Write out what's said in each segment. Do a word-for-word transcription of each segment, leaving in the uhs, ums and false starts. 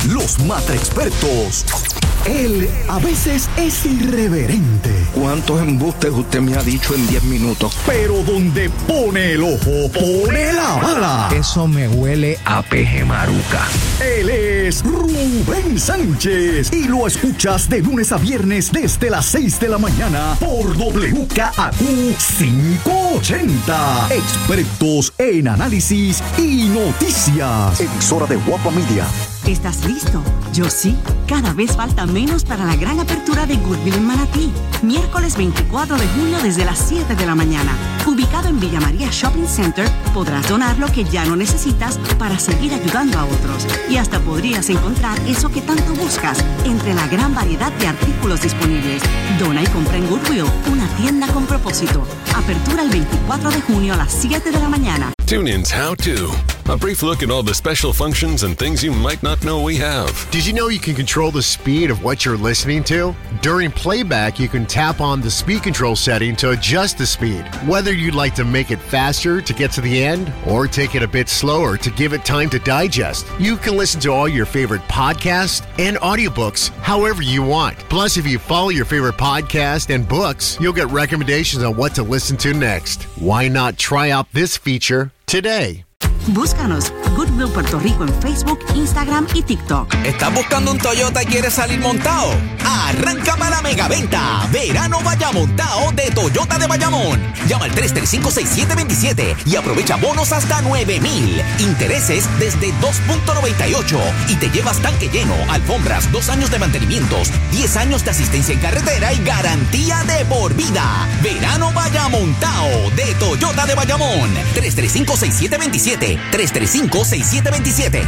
los matre expertos. Él a veces es irreverente. ¿Cuántos embustes usted me ha dicho en diez minutos? Pero donde pone el ojo, pone la bala. Eso me huele a peje maruca. Él es Rubén Sánchez y lo escuchas de lunes a viernes desde las seis de la mañana por W K A Q quinientos ochenta. Expertos en análisis y noticias. Emisora de Guapa Media. ¿Estás listo? Yo sí. Cada vez falta menos para la gran apertura de Goodwill en Manatí. Miércoles veinticuatro de junio desde las siete de la mañana. Ubicado en Villa María Shopping Center, podrás donar lo que ya no necesitas para seguir ayudando a otros. Y hasta podrías encontrar eso que tanto buscas entre la gran variedad de artículos disponibles. Dona y compra en Goodwill, una tienda con propósito. Apertura el veinticuatro de junio a las siete de la mañana. TuneIn's How To. A brief look at all the special functions and things you might not know we have. Did you know you can control the speed of what you're listening to? During playback, you can tap on the speed control setting to adjust the speed. Whether you'd like to make it faster to get to the end or take it a bit slower to give it time to digest, you can listen to all your favorite podcasts and audiobooks however you want. Plus, if you follow your favorite podcast and books, you'll get recommendations on what to listen to next. Why not try out this feature today? Búscanos Goodwill Puerto Rico en Facebook, Instagram y TikTok. ¿Estás buscando un Toyota y quieres salir montado? Arranca para la megaventa. Verano vaya montado de Toyota de Bayamón. Llama al tres tres cinco, seis siete dos siete y aprovecha bonos hasta nueve mil. Intereses desde dos punto noventa y ocho y te llevas tanque lleno, alfombras, dos años de mantenimientos, diez años de asistencia en carretera y garantía de por vida. Verano vaya montado de Toyota de Bayamón. tres tres cinco, seis siete dos siete. tres tres cinco, seis siete dos siete.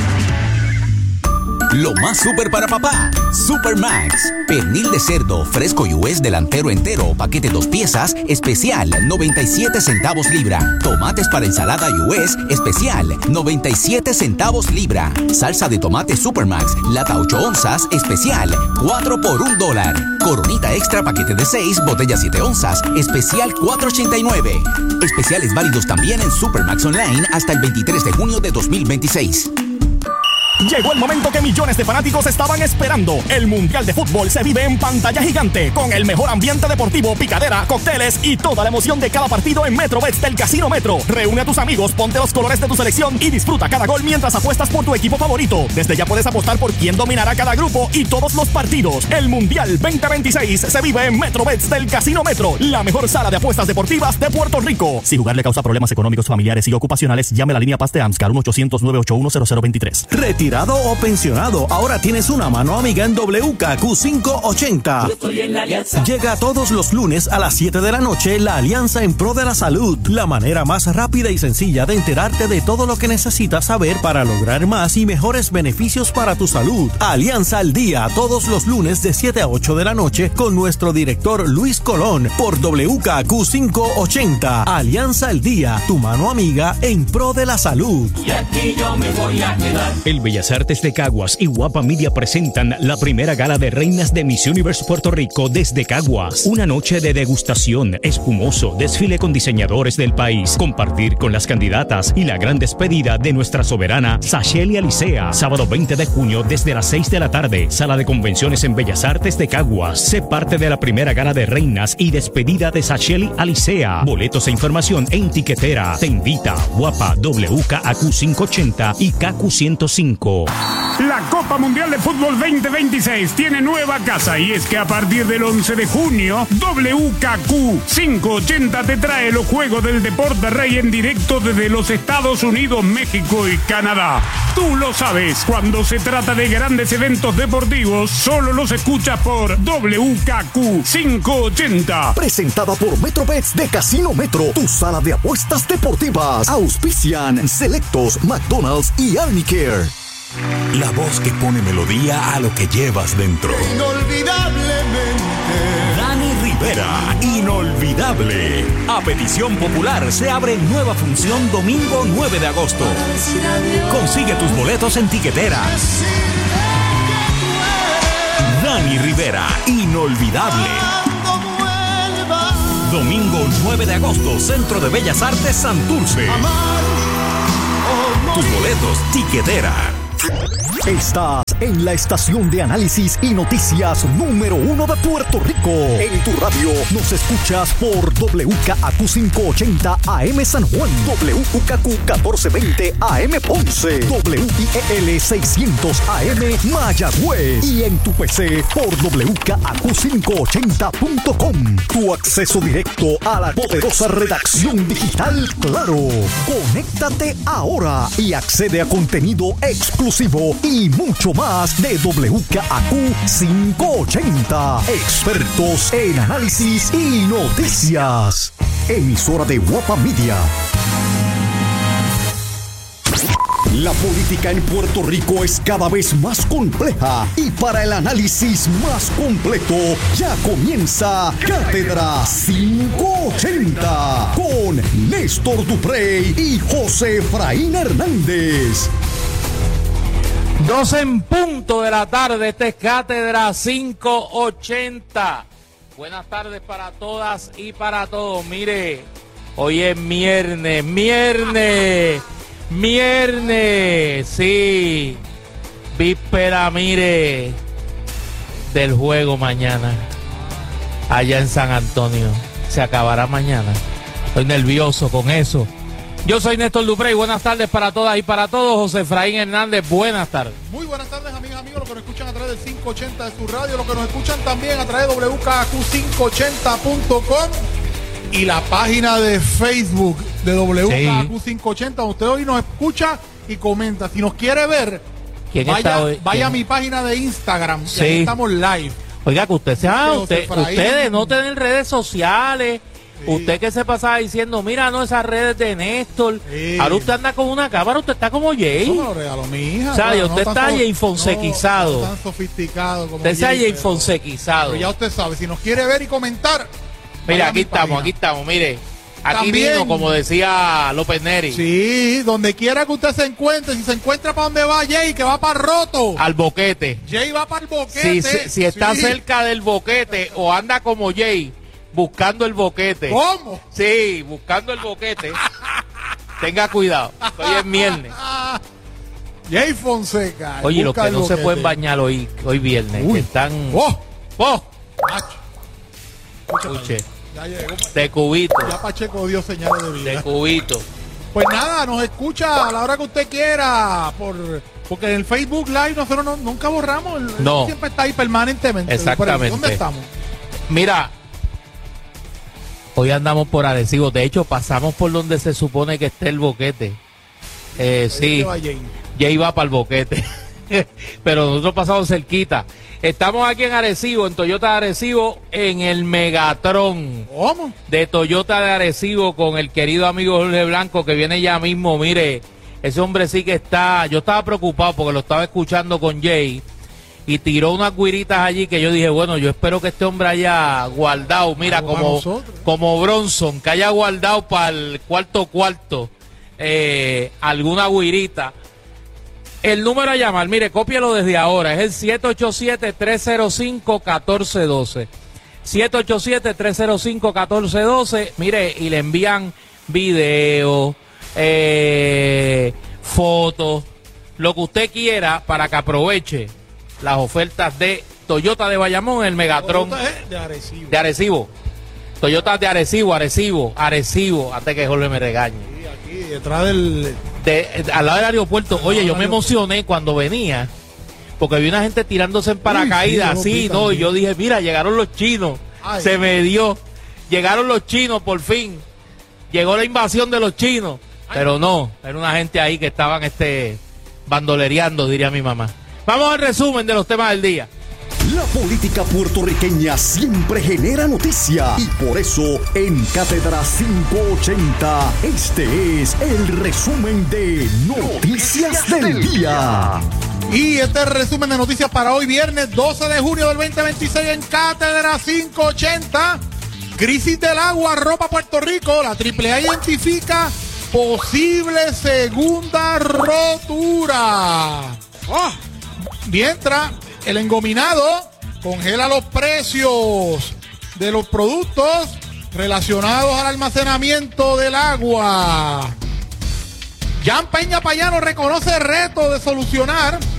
Lo más súper para papá, Super Max. Pernil de cerdo fresco U S delantero entero, paquete dos piezas, especial, noventa y siete centavos libra. Tomates para ensalada U S, especial, noventa y siete centavos libra. Salsa de tomate Super Max, lata ocho onzas, especial, cuatro por un dólar. Coronita extra, paquete de seis, botella siete onzas, especial, cuatro ochenta y nueve. Especiales válidos también en Super Max Online hasta el veintitrés de junio de dos mil veintiséis. Llegó el momento que millones de fanáticos estaban esperando. El Mundial de Fútbol se vive en pantalla gigante con el mejor ambiente deportivo, picadera, cócteles y toda la emoción de cada partido en MetroBets del Casino Metro. Reúne a tus amigos, ponte los colores de tu selección y disfruta cada gol mientras apuestas por tu equipo favorito. Desde ya puedes apostar por quién dominará cada grupo y todos los partidos. El Mundial veinte veintiséis se vive en MetroBets del Casino Metro, la mejor sala de apuestas deportivas de Puerto Rico. Si jugar le causa problemas económicos, familiares y ocupacionales, llame a la línea Paz de AMSCAR uno ochocientos, nueve ocho uno, cero cero dos tres. Retirado o pensionado, ahora tienes una mano amiga en W K Q quinientos ochenta. Yo estoy en la Alianza. Llega todos los lunes a las siete de la noche la Alianza en Pro de la Salud, la manera más rápida y sencilla de enterarte de todo lo que necesitas saber para lograr más y mejores beneficios para tu salud. Alianza al Día, todos los lunes de siete a ocho de la noche con nuestro director Luis Colón por W K Q quinientos ochenta. Alianza al Día, tu mano amiga en Pro de la Salud. Y aquí yo me voy a quedar. El Bellas Artes de Caguas y Guapa Media presentan la primera gala de reinas de Miss Universe Puerto Rico desde Caguas. Una noche de degustación, espumoso, desfile con diseñadores del país, compartir con las candidatas y la gran despedida de nuestra soberana Sasheli Alicea. Sábado veinte de junio desde las seis de la tarde, sala de convenciones en Bellas Artes de Caguas. Sé parte de la primera gala de reinas y despedida de Sasheli Alicea. Boletos e información en Tiquetera. Te invita Guapa, W K A Q quinientos ochenta y K Q ciento cinco. La Copa Mundial de Fútbol veinte veintiséis tiene nueva casa y es que a partir del once de junio, W K Q quinientos ochenta te trae los Juegos del Deporte Rey en directo desde los Estados Unidos, México y Canadá. Tú lo sabes, cuando se trata de grandes eventos deportivos, solo los escuchas por W K Q quinientos ochenta. Presentada por MetroBets de Casino Metro, tu sala de apuestas deportivas. Auspician Selectos, McDonald's y Arnicare. La voz que pone melodía a lo que llevas dentro. Inolvidablemente. Dani Rivera, inolvidable. A petición popular se abre nueva función domingo nueve de agosto. Consigue tus boletos en Tiquetera. Dani Rivera, inolvidable. Domingo nueve de agosto, Centro de Bellas Artes Santurce. Tus boletos, Tiquetera. Estás en la estación de análisis y noticias número uno de Puerto Rico. En tu radio nos escuchas por W K A Q quinientos ochenta A M San Juan, W K A Q catorce veinte A M Ponce, W I E L seiscientos A M Mayagüez y en tu P C por W K A Q quinientos ochenta punto com. Tu acceso directo a la poderosa redacción digital Claro. Conéctate ahora y accede a contenido exclusivo y mucho más de W K A Q quinientos ochenta. Expertos en análisis y noticias. Emisora de Guapa Media. La política en Puerto Rico es cada vez más compleja y para el análisis más completo ya comienza Cátedra quinientos ochenta con Néstor Duprey y José Efraín Hernández. doce en punto de la tarde, esta es Cátedra quinientos ochenta. Buenas tardes para todas y para todos. Mire, hoy es viernes, viernes. Viernes, sí, víspera, mire, del juego mañana, allá en San Antonio, se acabará mañana, estoy nervioso con eso. Yo soy Néstor Duprey, buenas tardes para todas y para todos. José Efraín Hernández, buenas tardes. Muy buenas tardes, amigas, amigos, los que nos escuchan a través del quinientos ochenta de su radio, los que nos escuchan también a través de W K A Q quinientos ochenta punto com y la página de Facebook de W K A Q quinientos ochenta, usted hoy nos escucha y comenta. Si nos quiere ver, vaya, vaya a mi página de Instagram, sí. Ahí estamos live. Oiga, que usted sea, usted, ustedes no tienen redes sociales, sí. Usted que se pasaba diciendo, mira, no, esas redes de Néstor, sí. Ahora usted anda con una cámara, usted está como Jay. Eso me lo regaló mi hija. O sea, claro, usted no está Jay Fonsequizado. No, no tan sofisticado como usted está Jay Fonsequizado. Pero ya usted sabe, si nos quiere ver y comentar. Mira, aquí estamos, página. aquí estamos, mire. Aquí también, vino, como decía López Neri. Sí, donde quiera que usted se encuentre, si se encuentra para donde va Jay, que va para Roto. Al boquete. Jay va para el boquete. Si, si, si está sí. cerca del boquete o anda como Jay, buscando el boquete. ¿Cómo? Sí, buscando el boquete. Tenga cuidado, hoy es viernes. Jay Fonseca. Oye, los que no boquete. se pueden bañar hoy, hoy viernes, Uy. que están... ¡Oh! ¡Oh! Escuche. Escuche. Ya llegó. De cubito. Ya Pacheco dio señales de vida. De cubito. Pues nada, nos escucha a la hora que usted quiera. Por, porque en el Facebook Live nosotros no, nunca borramos. El, no. Siempre está ahí permanentemente. Exactamente. ¿Dónde estamos? Mira, hoy andamos por Arecibo. De hecho, pasamos por donde se supone que esté el boquete. Eh, sí. Jay va para el boquete. Pero nosotros pasamos cerquita. Estamos aquí en Arecibo, en Toyota de Arecibo, en el Megatron. ¿Cómo? De Toyota de Arecibo, con el querido amigo Jorge Blanco, que viene ya mismo. Mire, ese hombre sí que está... Yo estaba preocupado porque lo estaba escuchando con Jay y tiró unas guiritas allí que yo dije, bueno, yo espero que este hombre haya guardado, mira, como, como Bronson, que haya guardado para el cuarto cuarto eh, alguna guirita. El número a llamar, mire, cópielo desde ahora, es el siete ocho siete, tres cero cinco, uno cuatro uno dos. siete ocho siete, tres cero cinco, uno cuatro uno dos. Mire, y le envían videos, eh, fotos, lo que usted quiera para que aproveche las ofertas de Toyota de Bayamón, el Megatron de Arecibo. de Arecibo. Toyota de Arecibo, Arecibo, Arecibo, antes que Jorge me regañe. Sí, aquí, detrás del... De, de, al lado del aeropuerto. Oye, yo me emocioné cuando venía, porque vi una gente tirándose en paracaídas, así, no, y yo dije, mira, llegaron los chinos. Ay, se me dio, llegaron los chinos por fin, llegó la invasión de los chinos, ay, pero no, era una gente ahí que estaban este bandolereando, diría mi mamá. Vamos al resumen de los temas del día. La política puertorriqueña siempre genera noticia y por eso en Cátedra quinientos ochenta este es el resumen de Noticias del Día. Y este es el resumen de noticias para hoy viernes doce de junio del veinte veintiséis en Cátedra quinientos ochenta. Crisis del agua arropa Puerto Rico. La triple A identifica posible segunda rotura. Oh, mientras el engominado congela los precios de los productos relacionados al almacenamiento del agua. Jan Peña Payano reconoce el reto de solucionar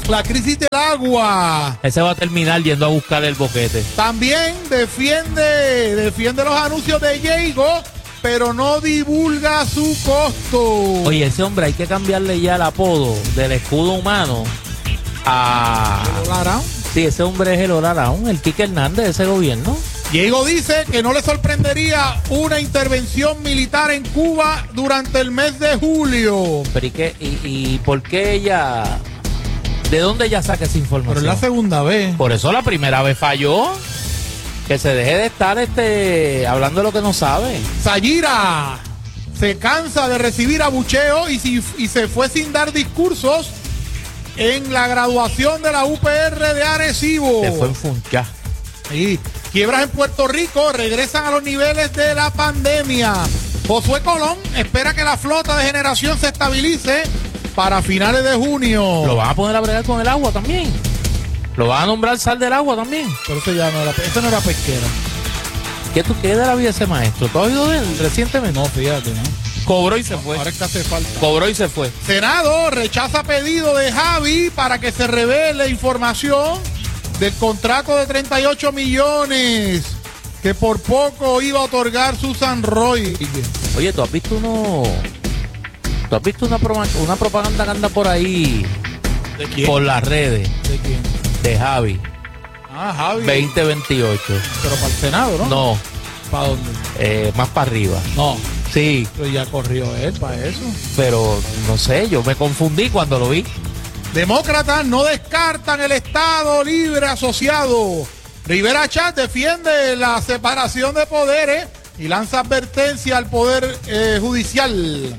la crisis del agua. Ese va a terminar yendo a buscar el boquete. También defiende, defiende los anuncios de Diego, pero no divulga su costo. Oye, ese hombre hay que cambiarle ya el apodo del escudo humano a... ¿El Olarán? Sí, ese hombre es el Olarán, el Quique Hernández de ese gobierno. Diego dice que no le sorprendería una intervención militar en Cuba durante el mes de julio. Pero ¿y qué? ¿Y, y por qué ella? ¿De dónde ella saca esa información? Pero es la segunda vez. Por eso la primera vez falló. Que se deje de estar este hablando de lo que no sabe. Sayira se cansa de recibir abucheo y, si, y se fue sin dar discursos en la graduación de la U P R de Arecibo. Se fue en funcha. Sí. Quiebras en Puerto Rico regresan a los niveles de la pandemia. Josué Colón espera que la flota de generación se estabilice para finales de junio. Lo van a poner a bregar con el agua también. Lo van a nombrar sal del agua también. Pero eso ya no era, eso no era pesquera. ¿Qué tú qué de la vida de ese maestro? ¿Tú has oído de él recientemente? No, fíjate, ¿no? Cobró y se fue. Ahora es que hace falta. Cobró y se fue. Senado rechaza pedido de Javi para que se revele información del contrato de treinta y ocho millones que por poco iba a otorgar Susan Roy. Oye, ¿tú has visto uno? ¿Tú has visto una, pro, una propaganda que anda por ahí? ¿De quién? Por las redes. ¿De quién? De Javi. Ah, Javi. veinte veintiocho. Pero para el Senado, ¿no? No. ¿Para dónde? Eh, más para arriba. No. Sí. Pero ya corrió él para eso. Pero no sé, yo me confundí cuando lo vi. Demócratas no descartan el Estado Libre Asociado. Rivera Chat defiende la separación de poderes y lanza advertencia al Poder eh, Judicial.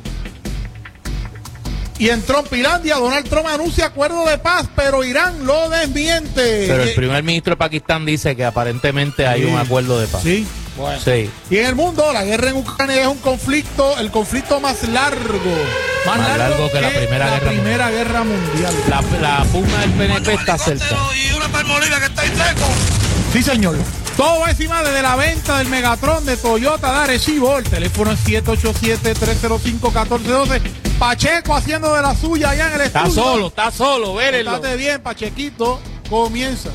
Y en Trumpilandia, Donald Trump anuncia acuerdo de paz, pero Irán lo desmiente. Pero el primer ministro de Pakistán dice que aparentemente hay sí. un acuerdo de paz. Sí. Bueno. Sí. Y en el mundo, la guerra en Ucrania es un conflicto, el conflicto más largo. Más, más largo, largo que, que la Primera, la guerra, primera mundial. guerra Mundial. La, la pugna del P N P está cerca. Y una palmoliva que está ahí seco. Sí, señor. Todo encima desde la venta del Megatron de Toyota de Arecibo. El teléfono es siete ocho siete, tres cero cinco, uno cuatro uno dos. Pacheco haciendo de la suya allá en el estudio. Está solo, está solo, vérenlo. Estate bien, Pachequito. Comienza.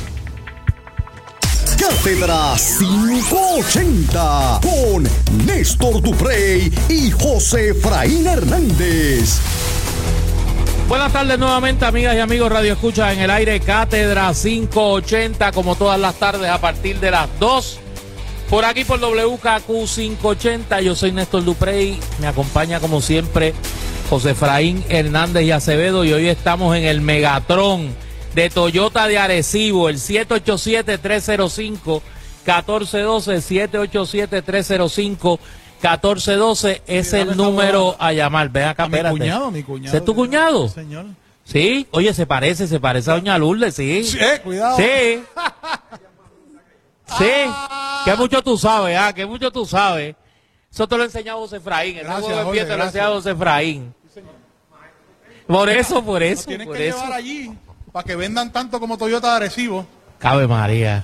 Cátedra cinco ochenta con Néstor Duprey y José Efraín Hernández. Buenas tardes nuevamente, amigas y amigos Radio Escucha en el aire. Cátedra cinco ochenta, como todas las tardes a partir de las dos. Por aquí por W K Q quinientos ochenta. Yo soy Néstor Duprey. Me acompaña como siempre José Efraín Hernández y Acevedo. Y hoy estamos en el Megatron de Toyota de Arecibo, el siete ocho siete, tres cero cinco, uno cuatro uno dos, siete ocho siete, tres cero cinco, uno cuatro uno dos es sí, el número a llamar. Ven acá, a mi espérate. cuñado, mi cuñado. ¿Ese es tu cuñado? Sí, señor. Sí, oye, se parece, se parece a doña Lourdes, sí. Sí, eh, cuidado. Sí. Sí, que mucho tú sabes, ah, que mucho tú sabes. Eso te lo enseñó José Efraín. El gracias, nuevo Jorge, te lo enseñó José Efraín. Sí, por eso, por eso. Nos tienen por que eso. llevar allí para que vendan tanto como Toyota de Arecibo. Cabe María.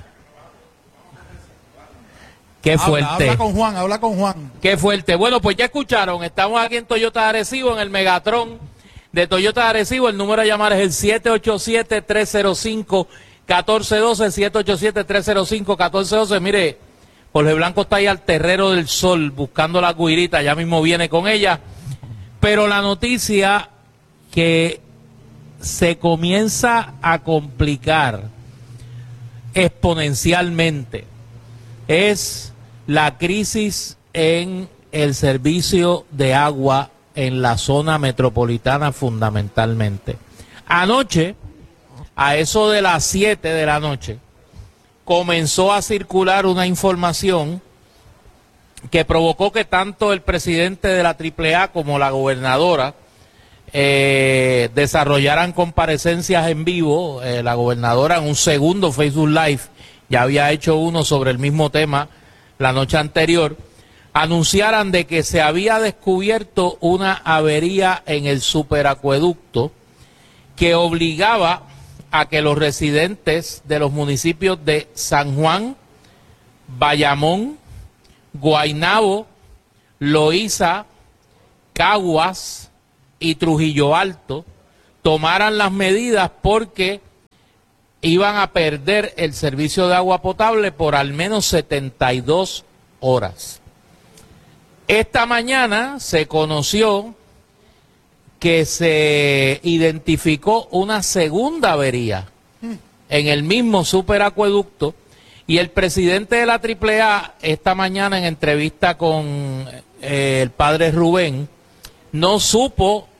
Qué fuerte. Habla, habla con Juan, habla con Juan. Qué fuerte. Bueno, pues ya escucharon. Estamos aquí en Toyota de Arecibo, en el Megatron de Toyota de Arecibo. El número a llamar es el siete ocho siete, tres cero cinco, uno cuatro uno dos, siete ocho siete, tres cero cinco, uno cuatro uno dos. Mire, Jorge Blanco está ahí al terrero del sol buscando la guirita. Ya mismo viene con ella. Pero la noticia que se comienza a complicar exponencialmente es la crisis en el servicio de agua en la zona metropolitana fundamentalmente. Anoche, a eso de las siete de la noche, comenzó a circular una información que provocó que tanto el presidente de la triple A como la gobernadora Eh, desarrollaran comparecencias en vivo. Eh, la gobernadora en un segundo Facebook Live, ya había hecho uno sobre el mismo tema la noche anterior, anunciaran de que se había descubierto una avería en el superacueducto que obligaba a que los residentes de los municipios de San Juan, Bayamón, Guaynabo, Loíza, Caguas y Trujillo Alto tomaran las medidas porque iban a perder el servicio de agua potable por al menos setenta y dos horas. Esta mañana se conoció que se identificó una segunda avería en el mismo superacueducto y el presidente de la triple A esta mañana en entrevista con eh, el padre Rubén no supo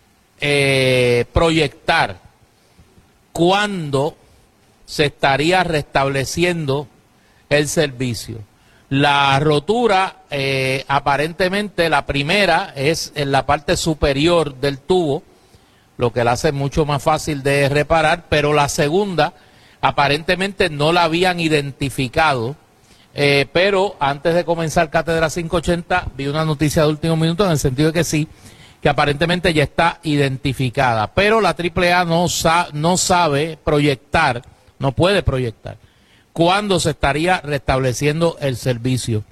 eh, proyectar cuándo se estaría restableciendo el servicio. La rotura, eh, aparentemente la primera es en la parte superior del tubo, lo que la hace mucho más fácil de reparar, pero la segunda aparentemente no la habían identificado, eh, pero antes de comenzar Cátedra quinientos ochenta vi una noticia de último minuto en el sentido de que sí, que aparentemente ya está identificada, pero la triple A no, sa no sabe proyectar, no puede proyectar cuándo se estaría restableciendo el servicio.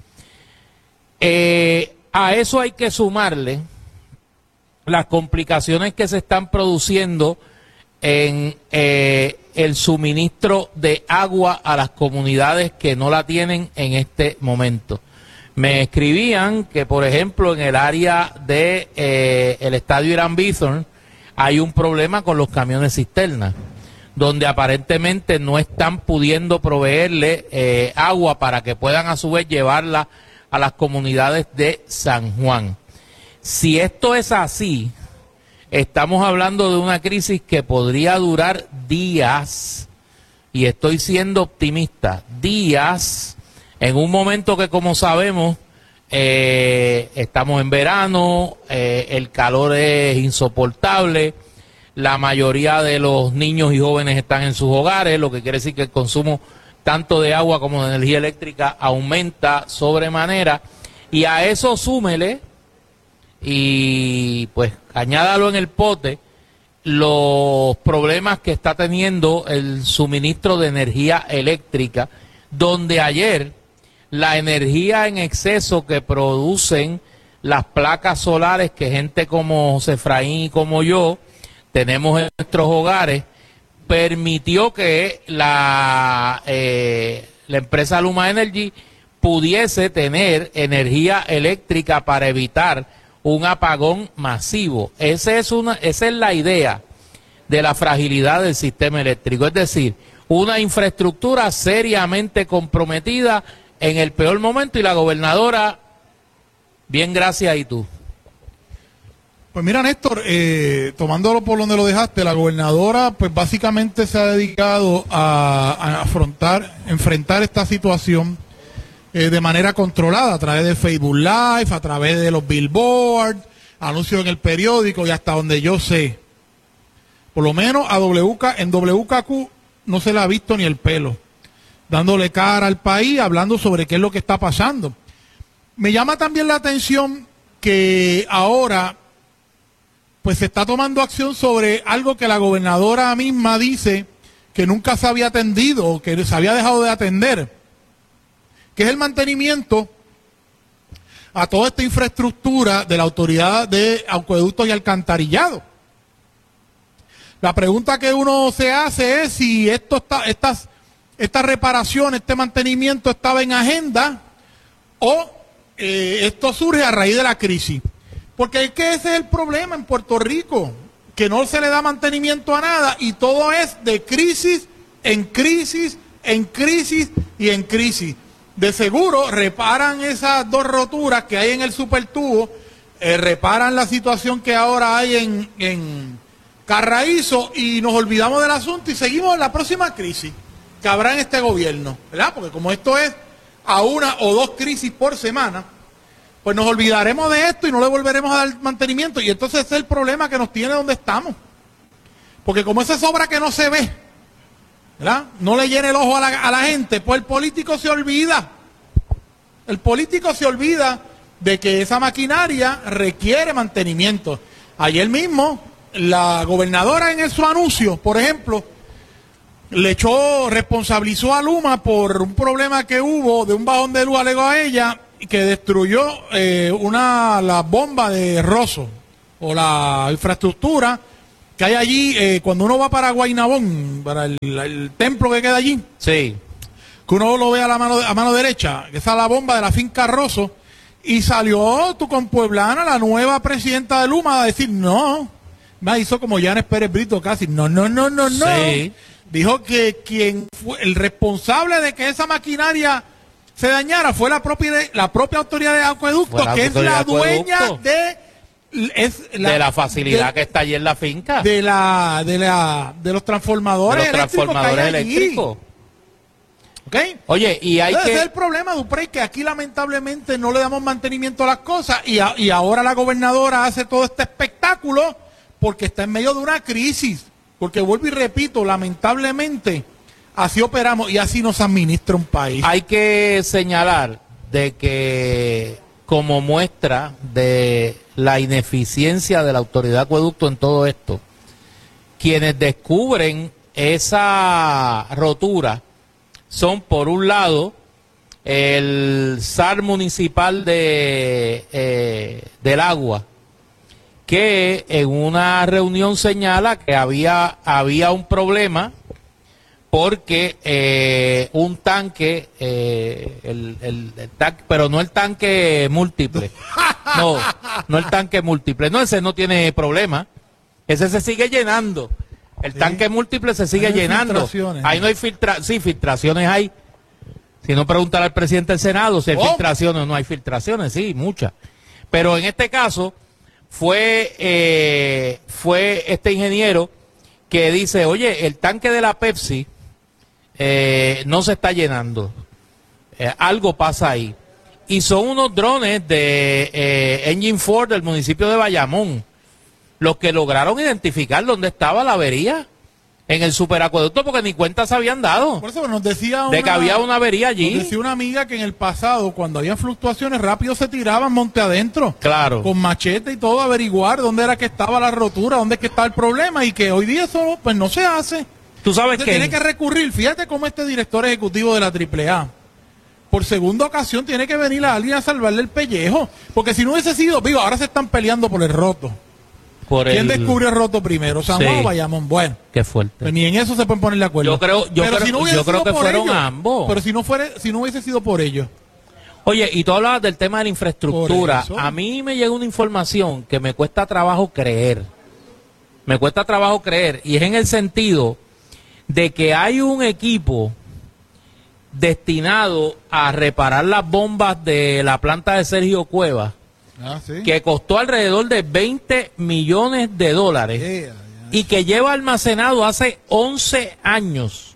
Eh, a eso hay que sumarle las complicaciones que se están produciendo en eh, el suministro de agua a las comunidades que no la tienen en este momento. Me escribían que, por ejemplo, en el área de eh, el estadio Irán Bithorn hay un problema con los camiones cisterna, donde aparentemente no están pudiendo proveerle eh, agua para que puedan a su vez llevarla a las comunidades de San Juan. Si esto es así, estamos hablando de una crisis que podría durar días, y estoy siendo optimista, días, en un momento que, como sabemos, eh, estamos en verano, eh, el calor es insoportable, la mayoría de los niños y jóvenes están en sus hogares, lo que quiere decir que el consumo tanto de agua como de energía eléctrica aumenta sobremanera, y a eso súmele, y pues añádalo en el pote, los problemas que está teniendo el suministro de energía eléctrica, donde ayer la energía en exceso que producen las placas solares que gente como José Efraín y como yo tenemos en nuestros hogares, permitió que la, eh, la empresa Luma Energy pudiese tener energía eléctrica para evitar un apagón masivo. Ese es una, esa es la idea de la fragilidad del sistema eléctrico, es decir, una infraestructura seriamente comprometida en el peor momento, y la gobernadora, bien, gracias, y tú. Pues mira, Néstor, eh, tomándolo por donde lo dejaste, la gobernadora pues básicamente se ha dedicado a, a afrontar, enfrentar esta situación eh, de manera controlada, a través de Facebook Live, a través de los billboards, anuncios en el periódico, y hasta donde yo sé, por lo menos a W K, en W K Q no se le ha visto ni el pelo, dándole cara al país, hablando sobre qué es lo que está pasando. Me llama también la atención que ahora pues se está tomando acción sobre algo que la gobernadora misma dice que nunca se había atendido, que se había dejado de atender, que es el mantenimiento a toda esta infraestructura de la Autoridad de Acueductos y Alcantarillado. La pregunta que uno se hace es si esto está, estas, esta reparación, este mantenimiento estaba en agenda, o eh, esto surge a raíz de la crisis. Porque es que ese es el problema en Puerto Rico, que no se le da mantenimiento a nada y todo es de crisis en crisis, en crisis y en crisis. De seguro reparan esas dos roturas que hay en el supertubo, eh, reparan la situación que ahora hay en, en Carraízo, y nos olvidamos del asunto y seguimos en la próxima crisis que habrá en este gobierno, ¿verdad? Porque como esto es a una o dos crisis por semana, pues nos olvidaremos de esto y no le volveremos a dar mantenimiento, y entonces ese es el problema que nos tiene donde estamos. Porque como esa es obra que no se ve, ¿verdad?, no le llena el ojo a la, a la gente, pues el político se olvida. El político se olvida de que esa maquinaria requiere mantenimiento. Ayer mismo, la gobernadora en su anuncio, por ejemplo, le echó, responsabilizó a Luma por un problema que hubo de un bajón de luz, alegó a ella, que destruyó eh, una la bomba de Rosso, o la infraestructura que hay allí, eh, cuando uno va para Guaynabón, para el, el templo que queda allí. Sí. Que uno lo ve a la mano, a mano derecha, que esa es la bomba de la finca Rosso, y salió tu compueblana, la nueva presidenta de Luma, a decir no. Me hizo como Yanes Pérez Brito casi, no, no, no, no, no. Sí. Dijo que quien fue el responsable de que esa maquinaria se dañara fue la propia, la propia autoridad de acueducto, que es la dueña de... Es la, de la facilidad de, que está allí en la finca. De la, de la, de los transformadores, de los transformadores eléctricos. ¿Okay? Oye, y hay Entonces, que... ese es el problema, Duprey, que aquí lamentablemente no le damos mantenimiento a las cosas y, a, y ahora la gobernadora hace todo este espectáculo porque está en medio de una crisis. Porque vuelvo y repito, lamentablemente así operamos y así nos administra un país. Hay que señalar de que como muestra de la ineficiencia de la autoridad de acueducto en todo esto, quienes descubren esa rotura son, por un lado, el S A R municipal de, eh, del agua, que en una reunión señala que había, había un problema porque eh, un tanque, eh, el, el, el tanque, pero no el tanque múltiple, no, no el tanque múltiple, no, ese no tiene problema, ese se sigue llenando, el sí. tanque múltiple se sigue llenando, ahí no hay filtraciones, sí, filtraciones hay, si no preguntar al presidente del Senado si hay oh. filtraciones o no hay filtraciones, sí, muchas, pero en este caso fue, eh, fue este ingeniero que dice, oye, el tanque de la Pepsi Eh, no se está llenando, eh, algo pasa ahí, y son unos drones de eh, Engine Ford del municipio de Bayamón los que lograron identificar dónde estaba la avería en el superacueducto, porque ni cuenta se habían dado. Por eso nos decía una, de que había una avería allí. Nos decía una amiga que en el pasado, cuando había fluctuaciones, rápido se tiraban monte adentro. Claro. Con machete y todo, a averiguar dónde era que estaba la rotura, dónde es que estaba el problema, y que hoy día eso pues no se hace. Tú sabes que tiene que recurrir, fíjate cómo este director ejecutivo de la triple A, por segunda ocasión tiene que venir a alguien a salvarle el pellejo, porque si no hubiese sido, vivo, ahora se están peleando por el roto. Por ¿Quién el... descubrió el roto primero? San Juan sí. o Bayamón. Bueno, qué fuerte. Pues ni en eso se pueden poner de acuerdo. Yo creo, yo pero creo, si no yo creo que fueron ellos, ambos. Pero si no fuera, si no hubiese sido por ellos. Oye, y tú hablabas del tema de la infraestructura. A mí me llega una información que me cuesta trabajo creer. Me cuesta trabajo creer, y es en el sentido de que hay un equipo destinado a reparar las bombas de la planta de Sergio Cuevas, ah, ¿sí? que costó alrededor de veinte millones de dólares yeah, yeah. y que lleva almacenado hace once años.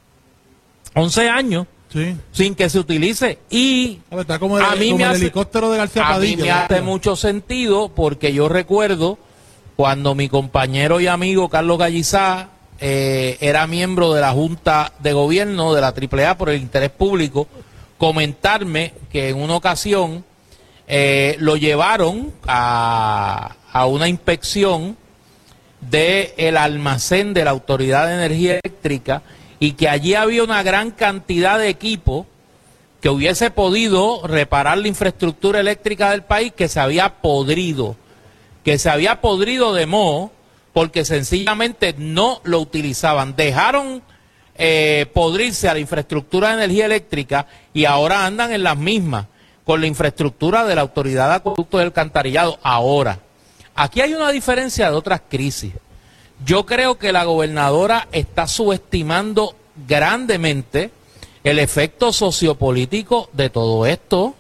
once años sí. sin que se utilice. Y a, ver, está como el, a mí como me el hace, helicóptero de García a Padilla, mí me hace mucho sentido, porque yo recuerdo cuando mi compañero y amigo Carlos Gallizá Eh, era miembro de la Junta de Gobierno de la triple A por el interés público, comentarme que en una ocasión eh, lo llevaron a, a una inspección del almacén de la Autoridad de Energía Eléctrica, y que allí había una gran cantidad de equipo que hubiese podido reparar la infraestructura eléctrica del país, que se había podrido, que se había podrido de moho, porque sencillamente no lo utilizaban. Dejaron eh, podrirse a la infraestructura de energía eléctrica y ahora andan en las mismas con la infraestructura de la Autoridad de Acueductos y Alcantarillado. Ahora, aquí hay una diferencia de otras crisis. Yo creo que la gobernadora está subestimando grandemente el efecto sociopolítico de todo esto.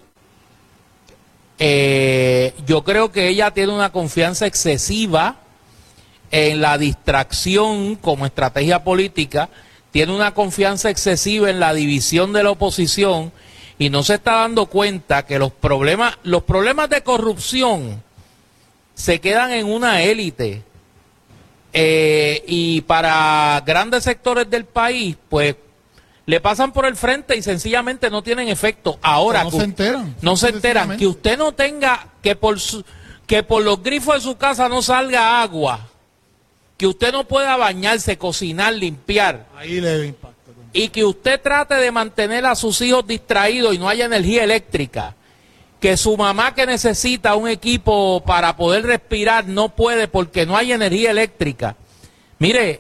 Eh, yo creo que ella tiene una confianza excesiva en la distracción como estrategia política, tiene una confianza excesiva en la división de la oposición, y no se está dando cuenta que los problemas, los problemas de corrupción se quedan en una élite, eh, y para grandes sectores del país, pues le pasan por el frente y sencillamente no tienen efecto. Ahora no se enteran, no se enteran que usted no tenga, que por su, que por los grifos de su casa no salga agua, que usted no pueda bañarse, cocinar, limpiar, ahí le impacta, y que usted trate de mantener a sus hijos distraídos y no haya energía eléctrica, que su mamá que necesita un equipo para poder respirar no puede porque no hay energía eléctrica, Mire,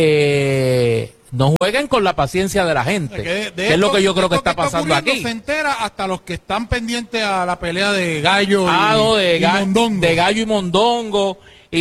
eh, no jueguen con la paciencia de la gente, que, de que esto, es lo que yo creo que está, está pasando aquí. Se entera hasta los que están pendientes a la pelea de Gallo ah, y, no, de, y ga Mondongo. de Gallo y Mondongo,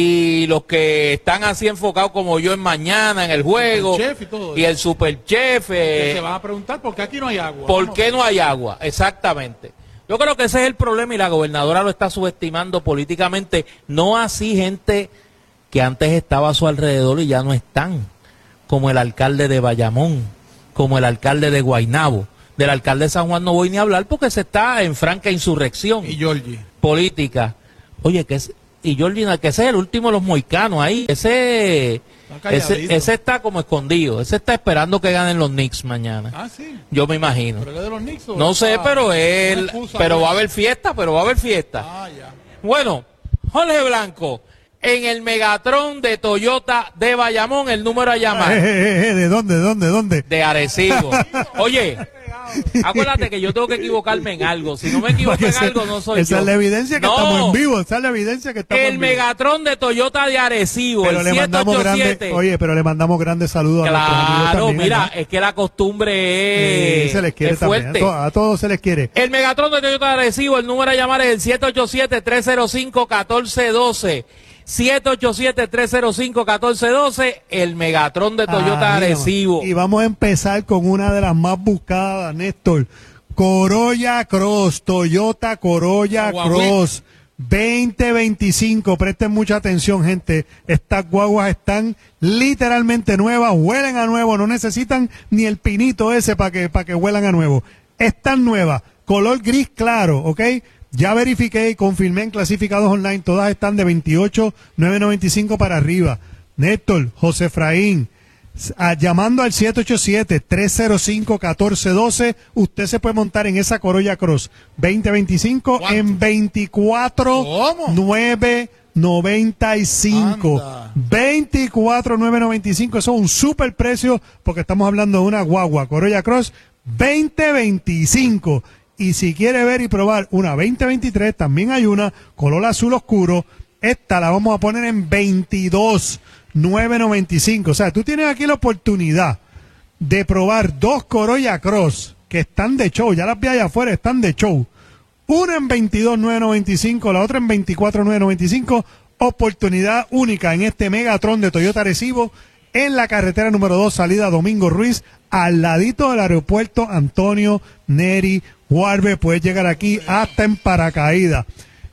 y los que están así enfocados como yo en mañana en el juego, el chef y, todo y el superchef. Eh, se van a preguntar por qué aquí no hay agua. ¿Por Vamos qué no hay agua? Exactamente. Yo creo que ese es el problema y la gobernadora lo está subestimando políticamente. No así gente que antes estaba a su alrededor y ya no están, como el alcalde de Bayamón, como el alcalde de Guaynabo. Del alcalde de San Juan no voy ni a hablar porque se está en franca insurrección y Georgie. política. Oye, que es, y Georgie, que ese es el último de los moicanos ahí. Ese, ese, ese está como escondido. Ese está esperando que ganen los Knicks mañana. Ah, sí. Yo me imagino. ¿Pero él es de los Knicks, no sé, ah, pero él, pero va a haber fiesta, pero va a haber fiesta. Ah, ya. Bueno, Jorge Blanco, en el Megatron de Toyota de Bayamón, el número a llamar. Eh, eh, eh, ¿De dónde, dónde, dónde? De Arecibo. Oye, acuérdate que yo tengo que equivocarme en algo. Si no me equivoco en algo, no soy esa yo. Esa es la evidencia que no. estamos en vivo. Esa es la evidencia que estamos el en vivo. El Megatron de Toyota de Arecibo, pero el le mandamos grande, oye, pero le mandamos grandes saludos claro, a nuestros amigos también. Mira, ¿no? es que la costumbre es, sí, se les quiere es fuerte. A, to a todos se les quiere. El Megatron de Toyota de Arecibo, el número a llamar es el siete ocho siete, tres cero cinco, uno cuatro uno dos. siete ocho siete, tres cero cinco, uno cuatro uno dos, el Megatron de Toyota ah, Arecibo. Y vamos a empezar con una de las más buscadas, Néstor. Corolla Cross, Toyota Corolla Cross veinte veinticinco. Presten mucha atención, gente. Estas guaguas están literalmente nuevas, huelen a nuevo, no necesitan ni el pinito ese para que, para que huelan a nuevo. Están nuevas, color gris claro, ¿ok? Ya verifiqué y confirmé en clasificados online, todas están de veintiocho mil novecientos noventa y cinco para arriba. Néstor, José Efraín, a, llamando al siete ocho siete, tres cero cinco, uno cuatro uno dos, usted se puede montar en esa Corolla Cross veinte veinticinco en veinticuatro mil novecientos noventa y cinco. veinticuatro mil novecientos noventa y cinco, eso es un super precio porque estamos hablando de una guagua Corolla Cross veinte veinticinco. Y si quiere ver y probar una veinte veintitrés, también hay una color azul oscuro. Esta la vamos a poner en veintidós mil novecientos noventa y cinco. O sea, tú tienes aquí la oportunidad de probar dos Corolla Cross que están de show. Ya las vi allá afuera, están de show. Una en veintidós mil novecientos noventa y cinco, la otra en veinticuatro mil novecientos noventa y cinco. Oportunidad única en este Megatron de Toyota Arecibo en la carretera número dos, salida Domingo Ruiz, al ladito del aeropuerto Antonio Neri Guarbe. Puedes llegar aquí hasta en paracaídas.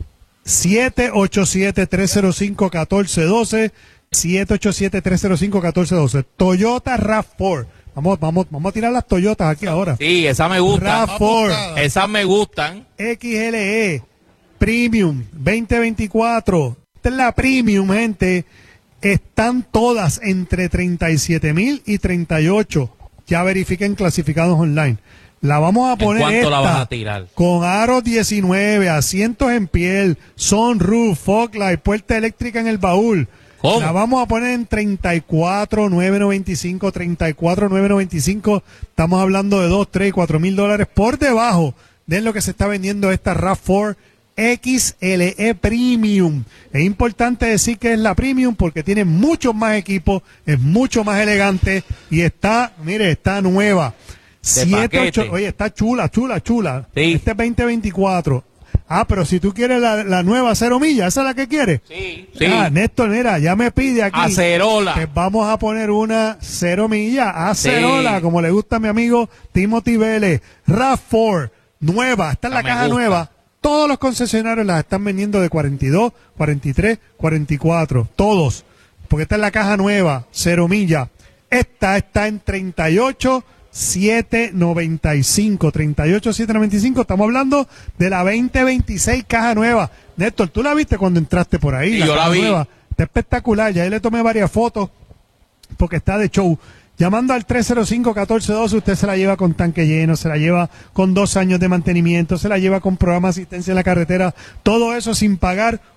siete ocho siete, tres cero cinco, uno cuatro uno dos. siete ocho siete, tres cero cinco, uno cuatro uno dos. Toyota RAV cuatro. Vamos, vamos, vamos a tirar las Toyotas aquí ahora. Sí, esas me gustan. RAV cuatro. Esas me gustan. X L E Premium veinte veinticuatro. Esta es la Premium, gente. Están todas entre treinta y siete mil y treinta y ocho. Ya verifiquen clasificados online. La vamos a poner. ¿En cuánto esta, la vas a tirar? Con aros diecinueve, asientos en piel, sunroof, fog light, puerta eléctrica en el baúl. ¿Cómo? La vamos a poner en treinta y cuatro mil novecientos noventa y cinco, treinta y cuatro mil novecientos noventa y cinco. Estamos hablando de dos, tres, cuatro mil dólares por debajo de lo que se está vendiendo esta RAV cuatro X L E Premium. Es importante decir que es la Premium porque tiene muchos más equipos, es mucho más elegante y está, mire, está nueva. siete, ocho, oye, está chula, chula, chula. Sí. Este es veinte veinticuatro. Ah, pero si tú quieres la, la nueva cero millas, ¿esa es la que quieres? Sí, sí. Ah, Néstor, mira, ya me pide aquí. Acerola. Pues vamos a poner una cero millas, acerola, Sí. como le gusta a mi amigo Timothy Vélez. RAV cuatro, nueva, está en la Esa me caja gusta. nueva. Todos los concesionarios las están vendiendo de cuarenta y dos, cuarenta y tres, cuarenta y cuatro. Todos. Porque esta es la caja nueva, cero millas. Esta está en treinta y ocho mil setecientos noventa y cinco. treinta y ocho mil setecientos noventa y cinco. Estamos hablando de la veinte veintiséis caja nueva. Néstor, ¿tú la viste cuando entraste por ahí? Sí, la yo la caja vi. nueva. Está espectacular. Ya ahí le tomé varias fotos porque está de show. Llamando al tres cero cinco, uno cuatro uno dos, usted se la lleva con tanque lleno, se la lleva con dos años de mantenimiento, se la lleva con programa de asistencia en la carretera, todo eso sin pagar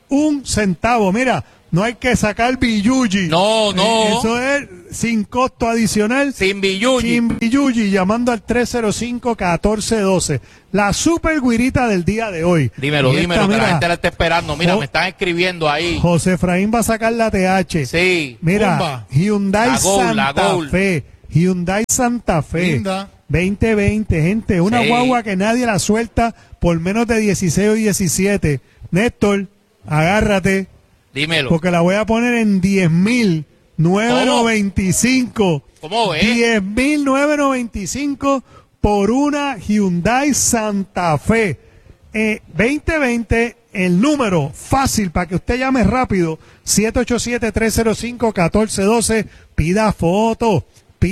un centavo. Mira, no hay que sacar billuji. No, no. Eh, eso es sin costo adicional. Sin billuji. Sin billuji, llamando al tres cero cinco, uno cuatro uno dos. La super guirita del día de hoy. Dímelo, y dímelo, esta, que mira, la gente la está esperando. Mira, Jo- me están escribiendo ahí. José Efraín va a sacar la T H. Sí. Mira, Zumba. Hyundai La Gold, la Santa Gold. Fe. Hyundai Santa Fe. Linda. veinte veinte, gente. Una Sí. guagua que nadie la suelta por menos de dieciséis o diecisiete. Néstor, agárrate. Dímelo. Porque la voy a poner en diez mil novecientos noventa y cinco. ¿Cómo ves? diez mil novecientos noventa y cinco por una Hyundai Santa Fe. Eh, veinte veinte, el número fácil para que usted llame rápido, siete ocho siete, tres cero cinco, uno cuatro uno dos. Pida foto,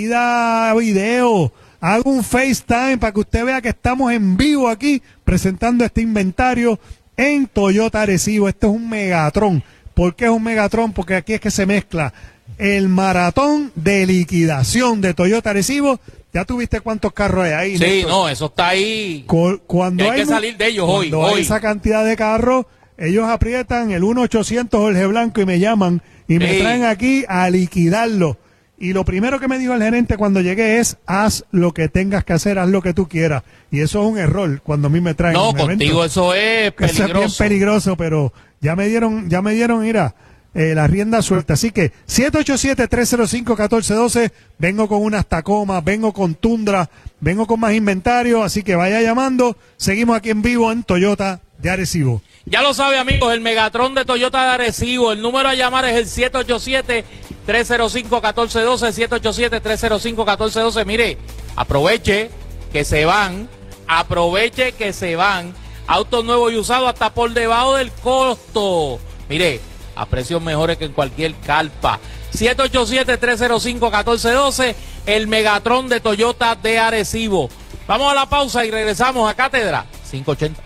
pida video, haga un FaceTime para que usted vea que estamos en vivo aquí presentando este inventario en Toyota Arecibo. Este es un Megatron. ¿Por qué es un Megatron? Porque aquí es que se mezcla el maratón de liquidación de Toyota Arecibo. Ya tuviste cuántos carros hay ahí. Sí, Néstor? no, eso está ahí. Cu- Cuando Y hay hay, que mu- salir de ellos hoy, cuando hay hoy. esa cantidad de carros, ellos aprietan el uno ochocientos Jorge Blanco y me llaman y me Sí. traen aquí a liquidarlo. Y lo primero que me dijo el gerente cuando llegué es: haz lo que tengas que hacer, haz lo que tú quieras. Y eso es un error cuando a mí me traen No, un evento. contigo eso es Eso es bien peligroso. peligroso, pero ya me dieron, ya me dieron, mira, eh, la rienda suelta. Así que siete ocho siete, tres cero cinco, uno cuatro uno dos. Vengo con unas Tacomas, vengo con Tundra, vengo con más inventario, así que vaya llamando. Seguimos aquí en vivo en Toyota de Arecibo. Ya lo sabe, amigos, el Megatron de Toyota de Arecibo. El número a llamar es el siete ocho siete, tres cero cinco, uno cuatro uno dos, siete ocho siete, tres cero cinco, uno cuatro uno dos. Mire, aproveche que se van, aproveche que se van. Autos nuevos y usados hasta por debajo del costo. Mire, a precios mejores que en cualquier carpa. siete ocho siete, tres cero cinco, uno cuatro uno dos, el Megatron de Toyota de Arecibo. Vamos a la pausa y regresamos a Cátedra quinientos ochenta.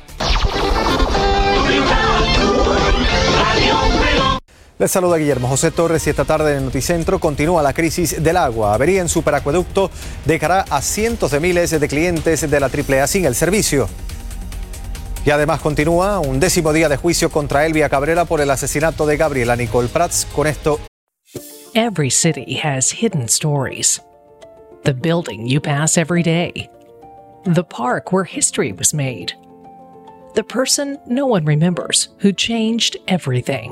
Les saluda Guillermo José Torres y esta tarde en Noticentro continúa la crisis del agua. Avería en superacueducto dejará a cientos de miles de clientes de la triple A sin el servicio. Y además continúa un décimo día de juicio contra Elvia Cabrera por el asesinato de Gabriela Nicole Prats. Con esto... Every city has hidden stories. The building you pass every day. The park where history was made. The person no one remembers who changed everything.